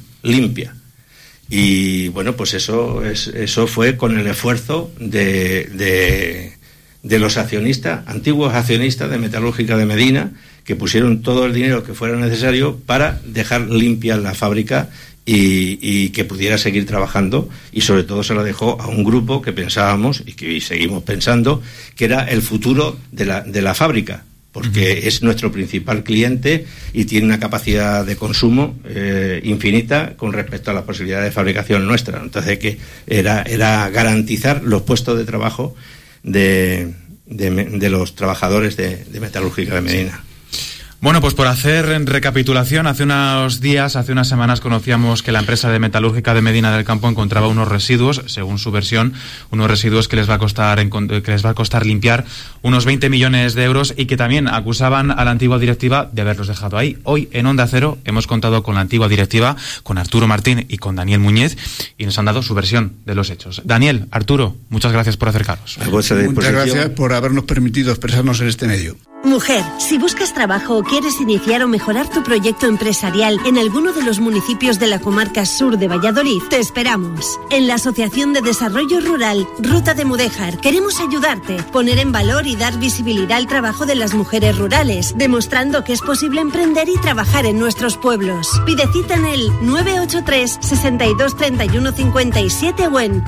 Y pues eso fue con el esfuerzo de los accionistas, antiguos accionistas de Metalúrgica de Medina, que pusieron todo el dinero que fuera necesario para dejar limpia la fábrica y que pudiera seguir trabajando, y sobre todo se la dejó a un grupo que pensábamos y que seguimos pensando que era el futuro de la fábrica, porque es nuestro principal cliente y tiene una capacidad de consumo infinita con respecto a las posibilidades de fabricación nuestra. Entonces que era garantizar los puestos de trabajo de los trabajadores de Metalúrgica de Medina. Bueno, pues por hacer recapitulación, hace unas semanas conocíamos que la empresa de Metalúrgica de Medina del Campo encontraba unos residuos, según su versión, unos residuos que les va a costar limpiar unos 20 millones de euros, y que también acusaban a la antigua directiva de haberlos dejado ahí. Hoy en Onda Cero hemos contado con la antigua directiva, con Arturo Martín y con Daniel Muñiz, y nos han dado su versión de los hechos. Daniel, Arturo, muchas gracias por acercaros. Muchas gracias por habernos permitido expresarnos en este medio. Mujer, si buscas trabajo o quieres iniciar o mejorar tu proyecto empresarial en alguno de los municipios de la comarca sur de Valladolid, te esperamos. En la Asociación de Desarrollo Rural Ruta de Mudéjar queremos ayudarte, poner en valor y dar visibilidad al trabajo de las mujeres rurales, demostrando que es posible emprender y trabajar en nuestros pueblos. Pide cita en el 983 62 31 57 o en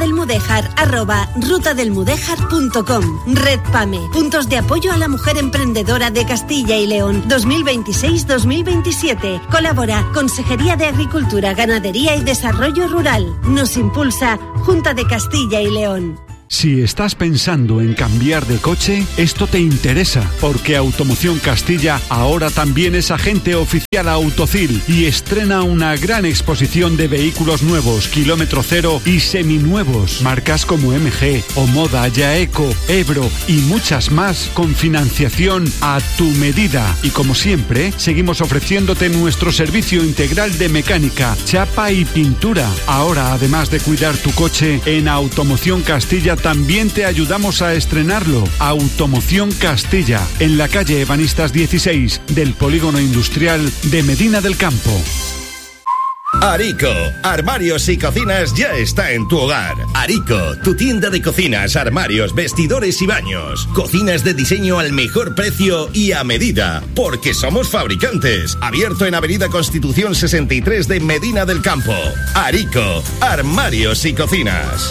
rutadelmudejar@rutadelmudejar.com. Red PAME, puntos de apoyo a la mujer emprendedora de Castilla y León 2026-2027. Colabora Consejería de Agricultura, Ganadería y Desarrollo Rural. Nos impulsa Junta de Castilla y León. Si estás pensando en cambiar de coche, esto te interesa, porque Automoción Castilla ahora también es agente oficial Autocil y estrena una gran exposición de vehículos nuevos, kilómetro cero y seminuevos, marcas como MG, Omoda, Yaeco, Ebro y muchas más con financiación a tu medida. Y como siempre, seguimos ofreciéndote nuestro servicio integral de mecánica, chapa y pintura. Ahora, además de cuidar tu coche, en Automoción Castilla también te ayudamos a estrenarlo. Automoción Castilla, en la calle Ebanistas 16 del Polígono Industrial de Medina del Campo. Arico, armarios y cocinas ya está en tu hogar. Arico, tu tienda de cocinas, armarios, vestidores y baños. Cocinas de diseño al mejor precio y a medida, porque somos fabricantes. Abierto en Avenida Constitución 63 de Medina del Campo. Arico, armarios y cocinas.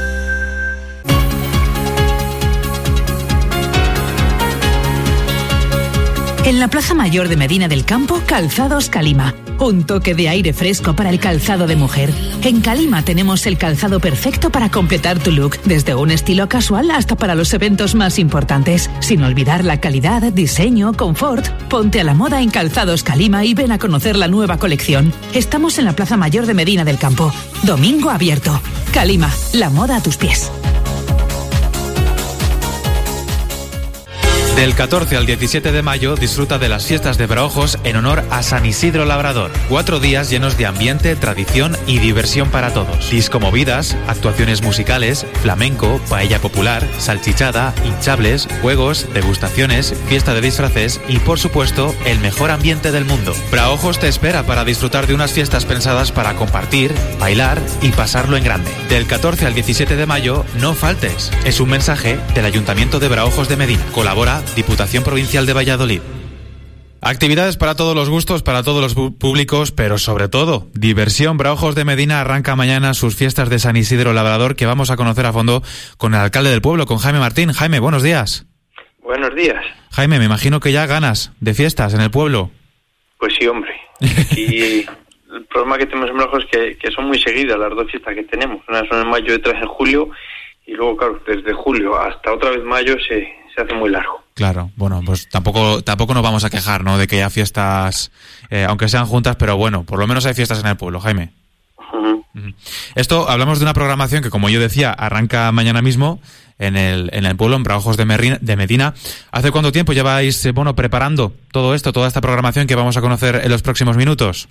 En la Plaza Mayor de Medina del Campo, Calzados Calima. Un toque de aire fresco para el calzado de mujer. En Calima tenemos el calzado perfecto para completar tu look, desde un estilo casual hasta para los eventos más importantes. Sin olvidar la calidad, diseño, confort. Ponte a la moda en Calzados Calima y ven a conocer la nueva colección. Estamos en la Plaza Mayor de Medina del Campo. Domingo abierto. Calima, la moda a tus pies. Del 14 al 17 de mayo disfruta de las fiestas de Braojos en honor a San Isidro Labrador. 4 días llenos de ambiente, tradición y diversión para todos. Discomovidas, actuaciones musicales, flamenco, paella popular, salchichada, hinchables, juegos, degustaciones, fiesta de disfraces y, por supuesto, el mejor ambiente del mundo. Braojos te espera para disfrutar de unas fiestas pensadas para compartir, bailar y pasarlo en grande. Del 14 al 17 de mayo, no faltes. Es un mensaje del Ayuntamiento de Braojos de Medina. Colabora Diputación Provincial de Valladolid. Actividades para todos los gustos, para todos los públicos, pero sobre todo, diversión. Braojos de Medina arranca mañana sus fiestas de San Isidro Labrador, que vamos a conocer a fondo con el alcalde del pueblo, con Jaime Martín. Jaime, buenos días. Buenos días. Jaime, me imagino que ya ganas de fiestas en el pueblo. Pues sí, hombre. Y el problema que tenemos en Braojos es que son muy seguidas las dos fiestas que tenemos. Una son en mayo y otra en julio, y luego, claro, desde julio hasta otra vez mayo se hace muy largo. Claro, bueno, pues tampoco nos vamos a quejar, ¿no?, de que haya fiestas, aunque sean juntas, pero bueno, por lo menos hay fiestas en el pueblo, Jaime. Uh-huh. Esto, hablamos de una programación que, como yo decía, arranca mañana mismo en el pueblo, en Braojos de Medina. ¿Hace cuánto tiempo lleváis, preparando todo esto, toda esta programación que vamos a conocer en los próximos minutos?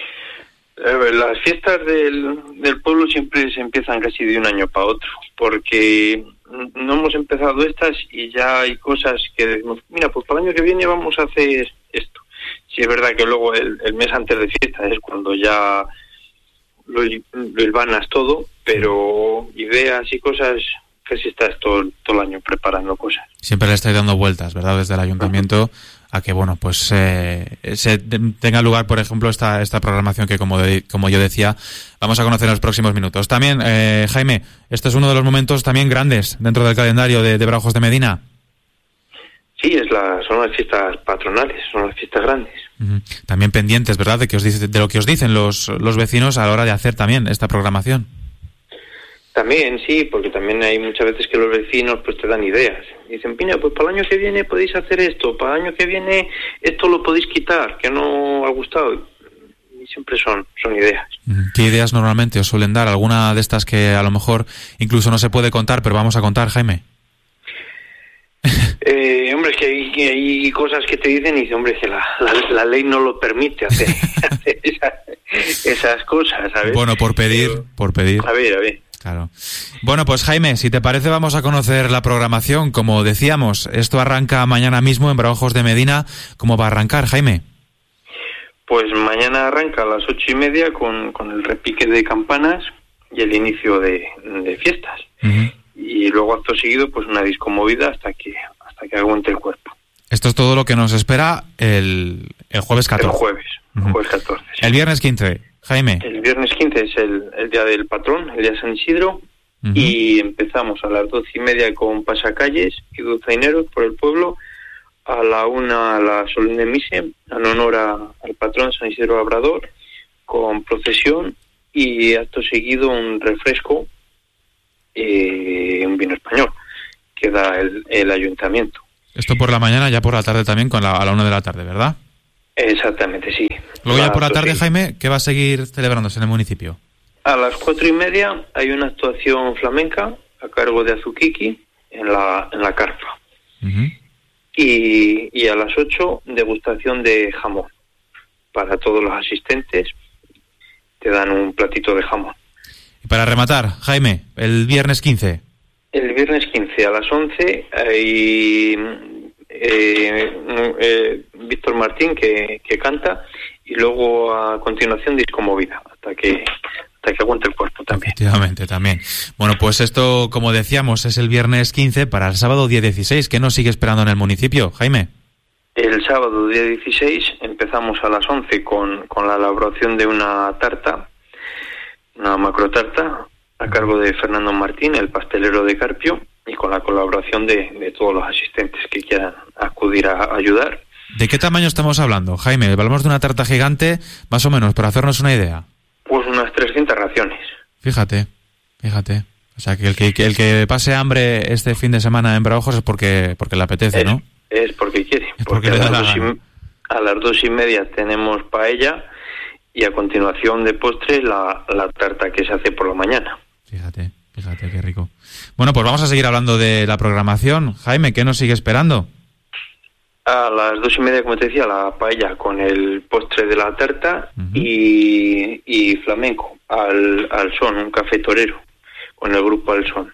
Las fiestas del pueblo siempre se empiezan casi de un año para otro, porque no hemos empezado estas y ya hay cosas que decimos, mira, pues para el año que viene vamos a hacer esto. Sí, es verdad que luego el mes antes de fiesta es cuando ya lo hilvanas todo, pero ideas y cosas casi estás todo el año preparando cosas. Siempre le estáis dando vueltas, ¿verdad?, desde el ayuntamiento a que, bueno, pues se tenga lugar, por ejemplo, esta programación que, como yo decía, vamos a conocer en los próximos minutos. También, Jaime, este es uno de los momentos también grandes dentro del calendario de Braojos de Medina. Sí, son las fiestas patronales, son las fiestas grandes. Uh-huh. También pendientes, ¿verdad?, de lo que os dicen los vecinos a la hora de hacer también esta programación. También, sí, porque también hay muchas veces que los vecinos pues te dan ideas. Dicen, mira, pues para el año que viene podéis hacer esto, para el año que viene esto lo podéis quitar, que no ha gustado. Y siempre son ideas. ¿Qué ideas normalmente os suelen dar? ¿Alguna de estas que a lo mejor incluso no se puede contar, pero vamos a contar, Jaime? Hombre, es que hay cosas que te dicen y dicen, hombre, es que la ley no lo permite hacer esas cosas, ¿sabes? Bueno, por pedir. A ver. Claro. Bueno, pues Jaime, si te parece vamos a conocer la programación. Como decíamos, esto arranca mañana mismo en Braojos de Medina. ¿Cómo va a arrancar, Jaime? Pues mañana arranca a las 8:30 con el repique de campanas y el inicio de fiestas. Uh-huh. Y luego acto seguido pues una disco movida hasta que aguante el cuerpo. Esto es todo lo que nos espera el jueves 14. El jueves 14. Sí. El viernes 15, Jaime. El viernes 15 es el día del patrón, el día de San Isidro, uh-huh. Y empezamos a las 12:30 con pasacalles y dulzaineros por el pueblo, a la 1 la solemne misa en honor al patrón San Isidro Labrador, con procesión y acto seguido un refresco, un vino español que da el ayuntamiento. Esto por la mañana, ya por la tarde también, a la 1 de la tarde, ¿verdad? Exactamente, sí. Luego ya por la tarde, Jaime, ¿qué va a seguir celebrándose en el municipio? A las 4:30 hay una actuación flamenca a cargo de Azuquiqui en la carpa. Uh-huh. Y a las 8, degustación de jamón. Para todos los asistentes te dan un platito de jamón. Y para rematar, Jaime, el viernes 15. El viernes 15 a las 11 hay Víctor Martín que canta, y luego a continuación disco movida hasta que aguante el cuerpo también. Efectivamente, también. Bueno, pues esto, como decíamos, es el viernes 15 para el sábado día 16. ¿Qué nos sigue esperando en el municipio, Jaime? El sábado día 16 empezamos a las 11 con la elaboración de una tarta, una macrotarta, a cargo de Fernando Martín, el pastelero de Carpio, y con la colaboración de todos los asistentes que quieran acudir a ayudar. ¿De qué tamaño estamos hablando, Jaime? ¿Hablamos de una tarta gigante, más o menos, para hacernos una idea? Pues unas 300 raciones. Fíjate. O sea, que el que pase hambre este fin de semana en Braojos es porque le apetece, ¿no? Es porque quiere. Es porque le da la gana. A las 2:30 tenemos paella y a continuación de postre la tarta que se hace por la mañana. Fíjate, qué rico. Bueno, pues vamos a seguir hablando de la programación. Jaime, ¿qué nos sigue esperando? A las 2:30, como te decía, la paella con el postre de la tarta, uh-huh. y flamenco al son, un café torero con el grupo Al Son.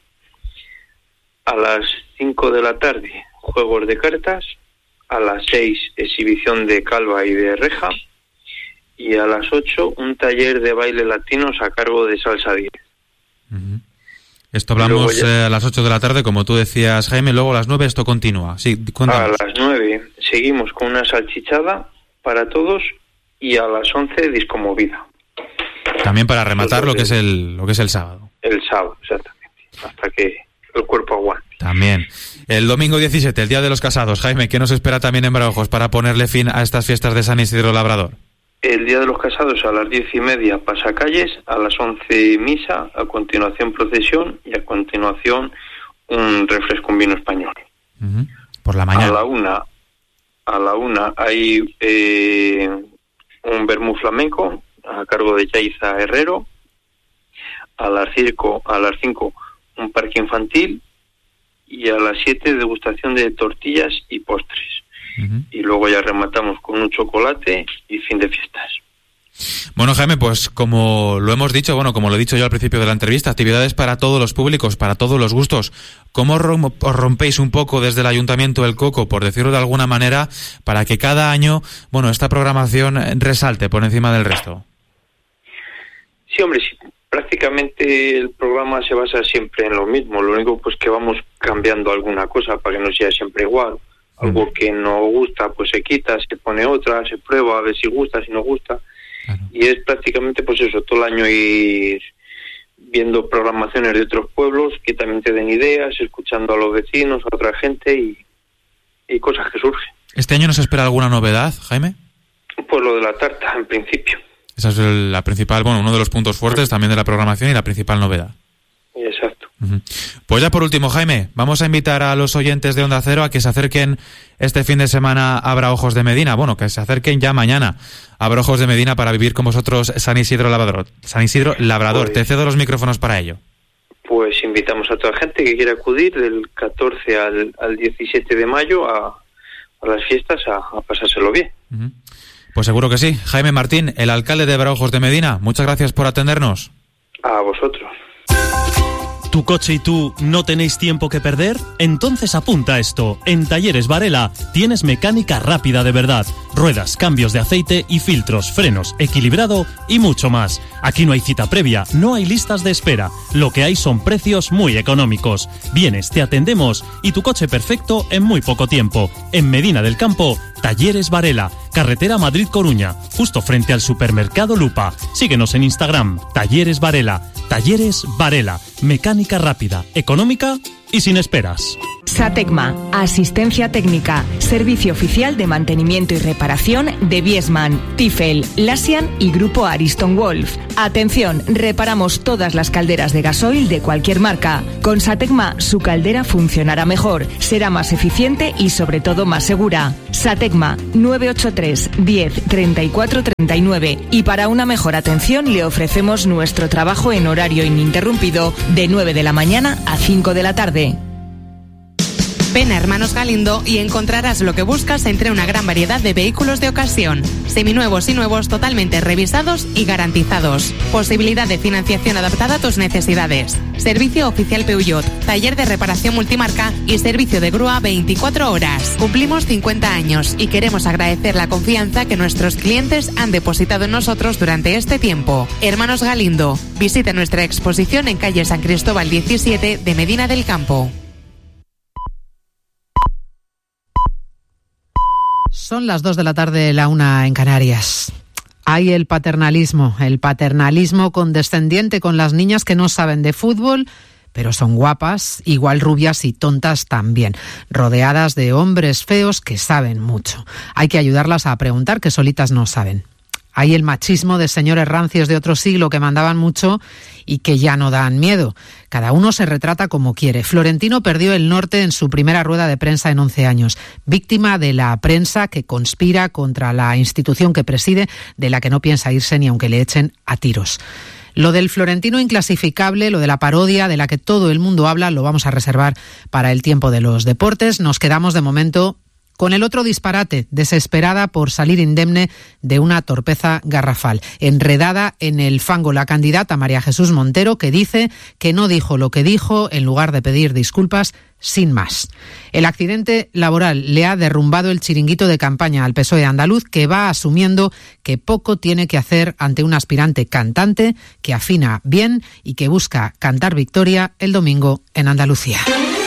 A las 5 de la tarde, juegos de cartas. A las 6, exhibición de calva y de reja. Y a las 8, un taller de baile latinos a cargo de Salsa 10. Uh-huh. Esto hablamos a las 8 de la tarde, como tú decías, Jaime. Luego a las 9 esto continúa. Sí, cuéntanos. A las 9 seguimos con una salchichada para todos y a las 11 disco movida. También para rematar lo que es el sábado. El sábado, exactamente. Hasta que el cuerpo aguante. También. El domingo 17, el Día de los Casados. Jaime, ¿qué nos espera también en Braojos para ponerle fin a estas fiestas de San Isidro Labrador? El Día de los Casados a las 10:30 pasacalles, a las 11 misa, a continuación procesión y a continuación un refresco, un vino español. Uh-huh. Por la mañana. A la una hay un vermú flamenco a cargo de Yaiza Herrero. A las 5 un parque infantil, y a las 7 degustación de tortillas y postres. Uh-huh. Y luego ya rematamos con un chocolate y fin de fiestas. Bueno, Jaime, pues como lo hemos dicho, como lo he dicho yo al principio de la entrevista, actividades para todos los públicos, para todos los gustos. ¿Cómo os rompéis un poco desde el Ayuntamiento El Coco, por decirlo de alguna manera, para que cada año, esta programación resalte por encima del resto? Sí, hombre, sí. Prácticamente el programa se basa siempre en lo mismo. Lo único pues que vamos cambiando alguna cosa para que no sea siempre igual. Algo que no gusta, pues se quita, se pone otra, se prueba a ver si gusta, si no gusta. Claro. Y es prácticamente pues eso, todo el año ir viendo programaciones de otros pueblos que también te den ideas, escuchando a los vecinos, a otra gente y cosas que surgen. ¿Este año nos espera alguna novedad, Jaime? Pues lo de la tarta, en principio. Esa es la principal, uno de los puntos fuertes también de la programación y la principal novedad. Exacto. Uh-huh. Pues ya por último, Jaime, vamos a invitar a los oyentes de Onda Cero a que se acerquen este fin de semana a Braojos de Medina. Que se acerquen ya mañana a Braojos de Medina para vivir con vosotros San Isidro Labrador. Pues, te cedo los micrófonos para ello. Pues invitamos a toda gente que quiera acudir del 14 al 17 de mayo a las fiestas a pasárselo bien. Uh-huh. Pues seguro que sí. Jaime Martín, el alcalde de Braojos de Medina, muchas gracias por atendernos. A vosotros. ¿Tu coche y tú no tenéis tiempo que perder? Entonces apunta esto. En Talleres Varela tienes mecánica rápida de verdad. Ruedas, cambios de aceite y filtros, frenos, equilibrado y mucho más. Aquí no hay cita previa, no hay listas de espera. Lo que hay son precios muy económicos. Vienes, te atendemos y tu coche perfecto en muy poco tiempo. En Medina del Campo, Talleres Varela, carretera Madrid-Coruña, justo frente al supermercado Lupa. Síguenos en Instagram, Talleres Varela. Talleres Varela, mecánica rápida, económica y sin esperas. Satecma, asistencia técnica, servicio oficial de mantenimiento y reparación de Viessmann, Tiefel, Lasian y Grupo Ariston Wolf. Atención, reparamos todas las calderas de gasoil de cualquier marca. Con Satecma, su caldera funcionará mejor, será más eficiente y sobre todo más segura. Satecma, 983 10 34 39. Y para una mejor atención le ofrecemos nuestro trabajo en horario ininterrumpido de 9 de la mañana a 5 de la tarde. Ven a Hermanos Galindo y encontrarás lo que buscas entre una gran variedad de vehículos de ocasión, seminuevos y nuevos totalmente revisados y garantizados. Posibilidad de financiación adaptada a tus necesidades. Servicio oficial Peugeot, taller de reparación multimarca y servicio de grúa 24 horas. Cumplimos 50 años y queremos agradecer la confianza que nuestros clientes han depositado en nosotros durante este tiempo. Hermanos Galindo, visita nuestra exposición en calle San Cristóbal 17 de Medina del Campo. Son las 2 de la tarde, la 1 en Canarias. Hay el paternalismo condescendiente con las niñas que no saben de fútbol, pero son guapas, igual rubias y tontas también, rodeadas de hombres feos que saben mucho. Hay que ayudarlas a preguntar, que solitas no saben. Hay el machismo de señores rancios de otro siglo que mandaban mucho y que ya no dan miedo. Cada uno se retrata como quiere. Florentino perdió el norte en su primera rueda de prensa en 11 años, víctima de la prensa que conspira contra la institución que preside, de la que no piensa irse ni aunque le echen a tiros. Lo del Florentino inclasificable, lo de la parodia de la que todo el mundo habla, lo vamos a reservar para el tiempo de los deportes. Nos quedamos de momento con el otro disparate, desesperada por salir indemne de una torpeza garrafal. Enredada en el fango la candidata María Jesús Montero, que dice que no dijo lo que dijo en lugar de pedir disculpas sin más. El accidente laboral le ha derrumbado el chiringuito de campaña al PSOE andaluz, que va asumiendo que poco tiene que hacer ante un aspirante cantante que afina bien y que busca cantar victoria el domingo en Andalucía.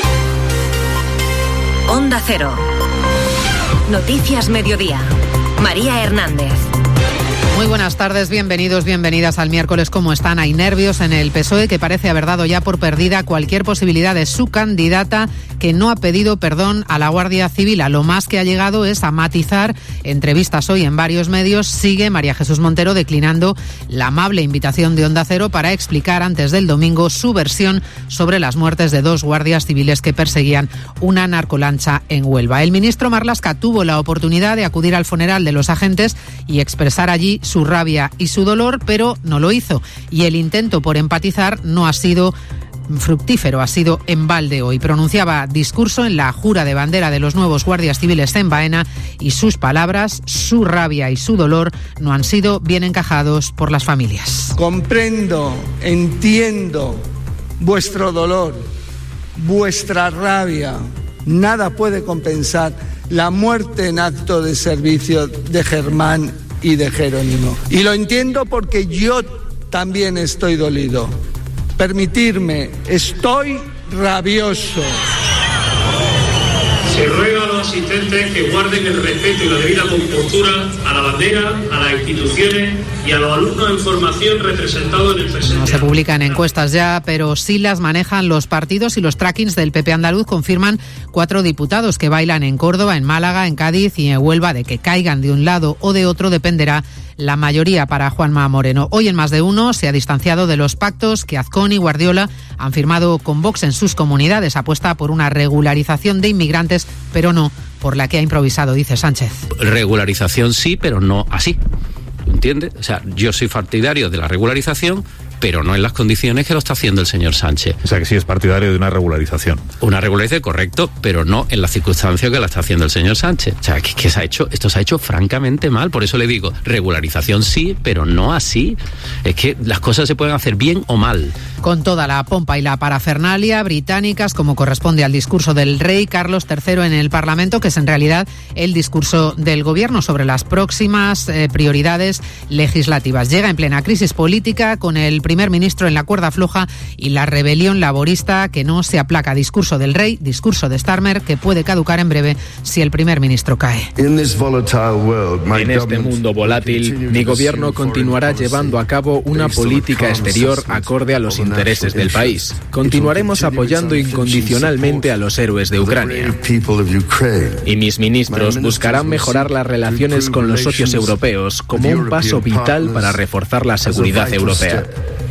Onda Cero. Noticias Mediodía. María Hernández. Muy buenas tardes, bienvenidos, bienvenidas al miércoles. ¿Cómo están? Hay nervios en el PSOE, que parece haber dado ya por perdida cualquier posibilidad de su candidata, que no ha pedido perdón a la Guardia Civil. A lo más que ha llegado es a matizar entrevistas hoy en varios medios. Sigue María Jesús Montero declinando la amable invitación de Onda Cero para explicar antes del domingo su versión sobre las muertes de 2 guardias civiles que perseguían una narcolancha en Huelva. El ministro Marlaska tuvo la oportunidad de acudir al funeral de los agentes y expresar allí su rabia y su dolor, pero no lo hizo. Y el intento por empatizar no ha sido fructífero, ha sido en balde hoy. Pronunciaba discurso en la jura de bandera de los nuevos guardias civiles en Baena y sus palabras, su rabia y su dolor no han sido bien encajados por las familias. Comprendo, entiendo vuestro dolor, vuestra rabia. Nada puede compensar la muerte en acto de servicio de Germán y de Jerónimo. Y lo entiendo porque yo también estoy dolido. Permitirme, estoy rabioso. Se ruega a los asistentes que guarden el respeto y la debida compostura a la bandera, a las instituciones y a los alumnos en formación representados en el presente. No se publican encuestas ya, pero sí las manejan los partidos, y los trackings del PP andaluz confirman 4 diputados que bailan en Córdoba, en Málaga, en Cádiz y en Huelva. De que caigan de un lado o de otro dependerá la mayoría para Juanma Moreno. Hoy en Más de Uno se ha distanciado de los pactos que Azcón y Guardiola han firmado con Vox en sus comunidades. Apuesta por una regularización de inmigrantes, pero no por la que ha improvisado, dice Sánchez. Regularización sí, pero no así. ¿Entiendes? O sea, yo soy partidario de la regularización, pero no en las condiciones que lo está haciendo el señor Sánchez. O sea, que sí es partidario de una regularización. Una regularización, correcto, pero no en las circunstancias que la está haciendo el señor Sánchez. O sea, que esto se ha hecho francamente mal. Por eso le digo, regularización sí, pero no así. Es que las cosas se pueden hacer bien o mal. con toda la pompa y la parafernalia británicas, como corresponde al discurso del rey Carlos III en el Parlamento, que es en realidad el discurso del Gobierno sobre las próximas prioridades legislativas. Llega en plena crisis política, con el primer ministro en la cuerda floja y la rebelión laborista que no se aplaca. Discurso del rey, discurso de Starmer, que puede caducar en breve si el primer ministro cae. En este mundo volátil, mi gobierno continuará llevando a cabo una política exterior acorde a los intereses del país. Continuaremos apoyando incondicionalmente a los héroes de Ucrania. Y mis ministros buscarán mejorar las relaciones con los socios europeos como un paso vital para reforzar la seguridad europea.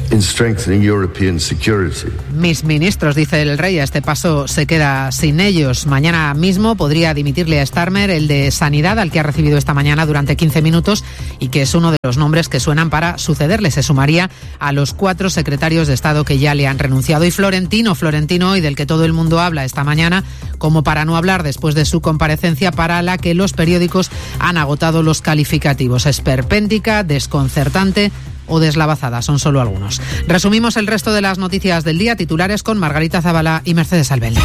Mis ministros, dice el rey, a este paso se queda sin ellos. Mañana mismo podría dimitirle a Starmer, el de Sanidad, al que ha recibido esta mañana durante 15 minutos y que es uno de los nombres que suenan para sucederle. Se sumaría a los 4 secretarios de Estado que ya le han renunciado. Y Florentino hoy, del que todo el mundo habla esta mañana, como para no hablar después de su comparecencia, para la que los periódicos han agotado los calificativos. Esperpéntica, desconcertante o deslavazada, son solo algunos. Resumimos el resto de las noticias del día, titulares con Margarita Zavala y Mercedes Albelda.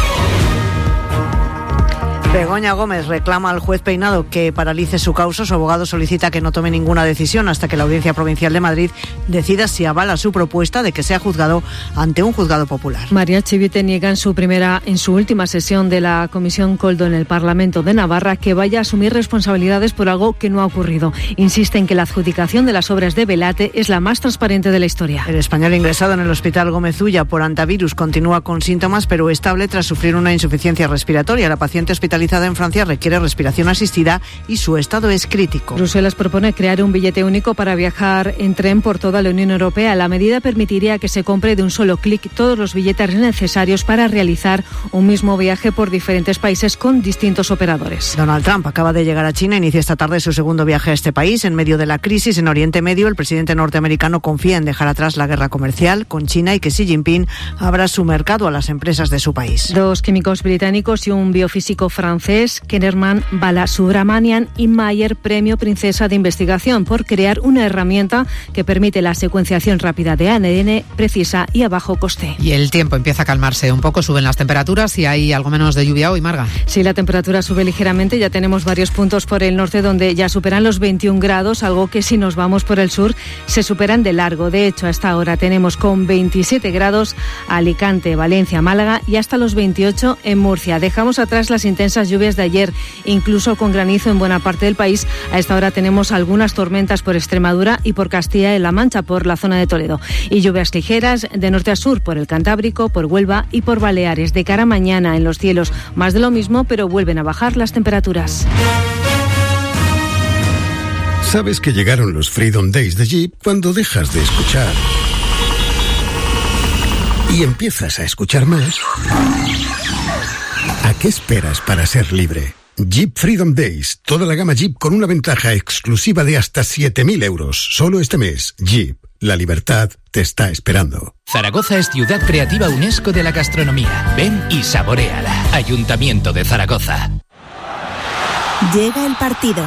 Begoña Gómez reclama al juez Peinado que paralice su causa. Su abogado solicita que no tome ninguna decisión hasta que la Audiencia Provincial de Madrid decida si avala su propuesta de que sea juzgado ante un juzgado popular. María Chivite niega en su última sesión de la Comisión Koldo en el Parlamento de Navarra que vaya a asumir responsabilidades por algo que no ha ocurrido. Insiste en que la adjudicación de las obras de Velate es la más transparente de la historia. El español ingresado en el Hospital Gómez Ulla por antivirus continúa con síntomas pero estable tras sufrir una insuficiencia respiratoria. La paciente hospitalizada en Francia requiere respiración asistida y su estado es crítico. Bruselas propone crear un billete único para viajar en tren por toda la Unión Europea. La medida permitiría que se compre de un solo clic todos los billetes necesarios para realizar un mismo viaje por diferentes países con distintos operadores. Donald Trump acaba de llegar a China, inicia esta tarde su segundo viaje a este país. En medio de la crisis en Oriente Medio, el presidente norteamericano confía en dejar atrás la guerra comercial con China y que Xi Jinping abra su mercado a las empresas de su país. 2 químicos británicos y un biofísico francés, Kennerman Balasubramanian y Mayer, premio Princesa de Investigación, por crear una herramienta que permite la secuenciación rápida de ADN precisa y a bajo coste. Y el tiempo empieza a calmarse un poco, suben las temperaturas y hay algo menos de lluvia hoy, Marga. Sí, la temperatura sube ligeramente, ya tenemos varios puntos por el norte donde ya superan los 21 grados, algo que si nos vamos por el sur se superan de largo. De hecho, hasta ahora tenemos con 27 grados Alicante, Valencia, Málaga y hasta los 28 en Murcia. Dejamos atrás las intensas lluvias de ayer, incluso con granizo en buena parte del país. A esta hora tenemos algunas tormentas por Extremadura y por Castilla-La Mancha, por la zona de Toledo. Y lluvias ligeras de norte a sur, por el Cantábrico, por Huelva y por Baleares. De cara a mañana en los cielos, más de lo mismo, pero vuelven a bajar las temperaturas. ¿Sabes que llegaron los Freedom Days de Jeep cuando dejas de escuchar y empiezas a escuchar más? ¿A qué esperas para ser libre? Jeep Freedom Days, toda la gama Jeep con una ventaja exclusiva de hasta 7.000 euros. Solo este mes, Jeep, la libertad te está esperando. Zaragoza es ciudad creativa UNESCO de la gastronomía. Ven y saboréala. Ayuntamiento de Zaragoza. Llega el partido.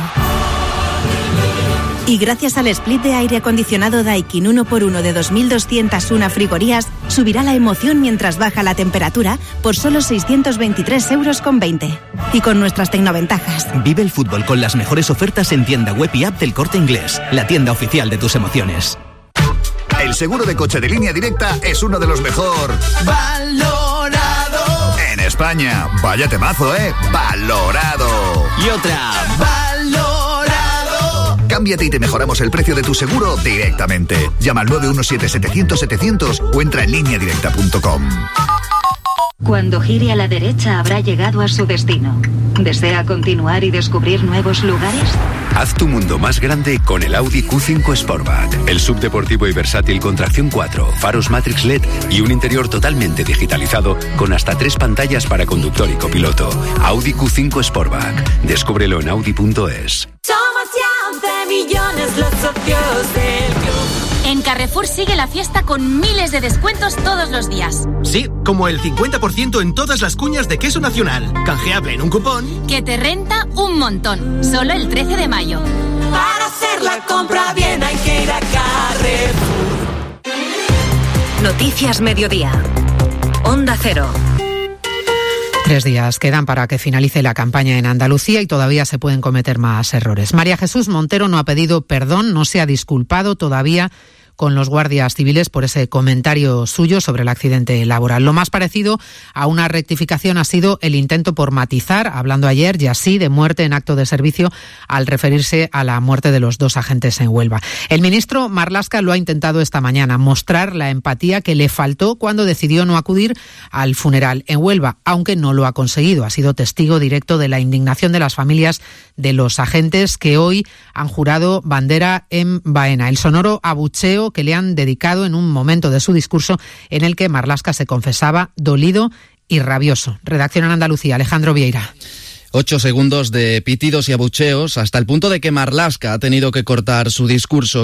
Y gracias al split de aire acondicionado Daikin 1x1 de 2.201 frigorías, subirá la emoción mientras baja la temperatura por solo 623,20 €. Y con nuestras tecnoventajas. Vive el fútbol con las mejores ofertas en tienda web y app del Corte Inglés, la tienda oficial de tus emociones. El seguro de coche de Línea Directa es uno de los mejor valorado en España. Vaya temazo, valorado. Y otra, cámbiate y te mejoramos el precio de tu seguro directamente. Llama al 917-700-700 o entra en lineadirecta.com. Cuando gire a la derecha habrá llegado a su destino. ¿Desea continuar y descubrir nuevos lugares? Haz tu mundo más grande con el Audi Q5 Sportback. El subdeportivo y versátil con tracción 4, faros Matrix LED y un interior totalmente digitalizado con hasta 3 pantallas para conductor y copiloto. Audi Q5 Sportback. Descúbrelo en audi.es. Somos ya 11 millones los socios del club. En Carrefour sigue la fiesta con miles de descuentos todos los días. Sí, como el 50% en todas las cuñas de queso nacional. Canjeable en un cupón que te renta un montón. Solo el 13 de mayo. Para hacer la compra bien hay que ir a Carrefour. Noticias Mediodía. Onda Cero. 3 días quedan para que finalice la campaña en Andalucía y todavía se pueden cometer más errores. María Jesús Montero no ha pedido perdón, no se ha disculpado todavía con los guardias civiles por ese comentario suyo sobre el accidente laboral. Lo más parecido a una rectificación ha sido el intento por matizar, hablando ayer ya sí de muerte en acto de servicio, al referirse a la muerte de los 2 agentes en Huelva. El ministro Marlaska lo ha intentado esta mañana, mostrar la empatía que le faltó cuando decidió no acudir al funeral en Huelva, aunque no lo ha conseguido. Ha sido testigo directo de la indignación de las familias de los agentes que hoy han jurado bandera en Baena. El sonoro abucheo que le han dedicado en un momento de su discurso en el que Marlaska se confesaba dolido y rabioso. Redacción en Andalucía, Alejandro Vieira. 8 segundos de pitidos y abucheos hasta el punto de que Marlaska ha tenido que cortar su discurso.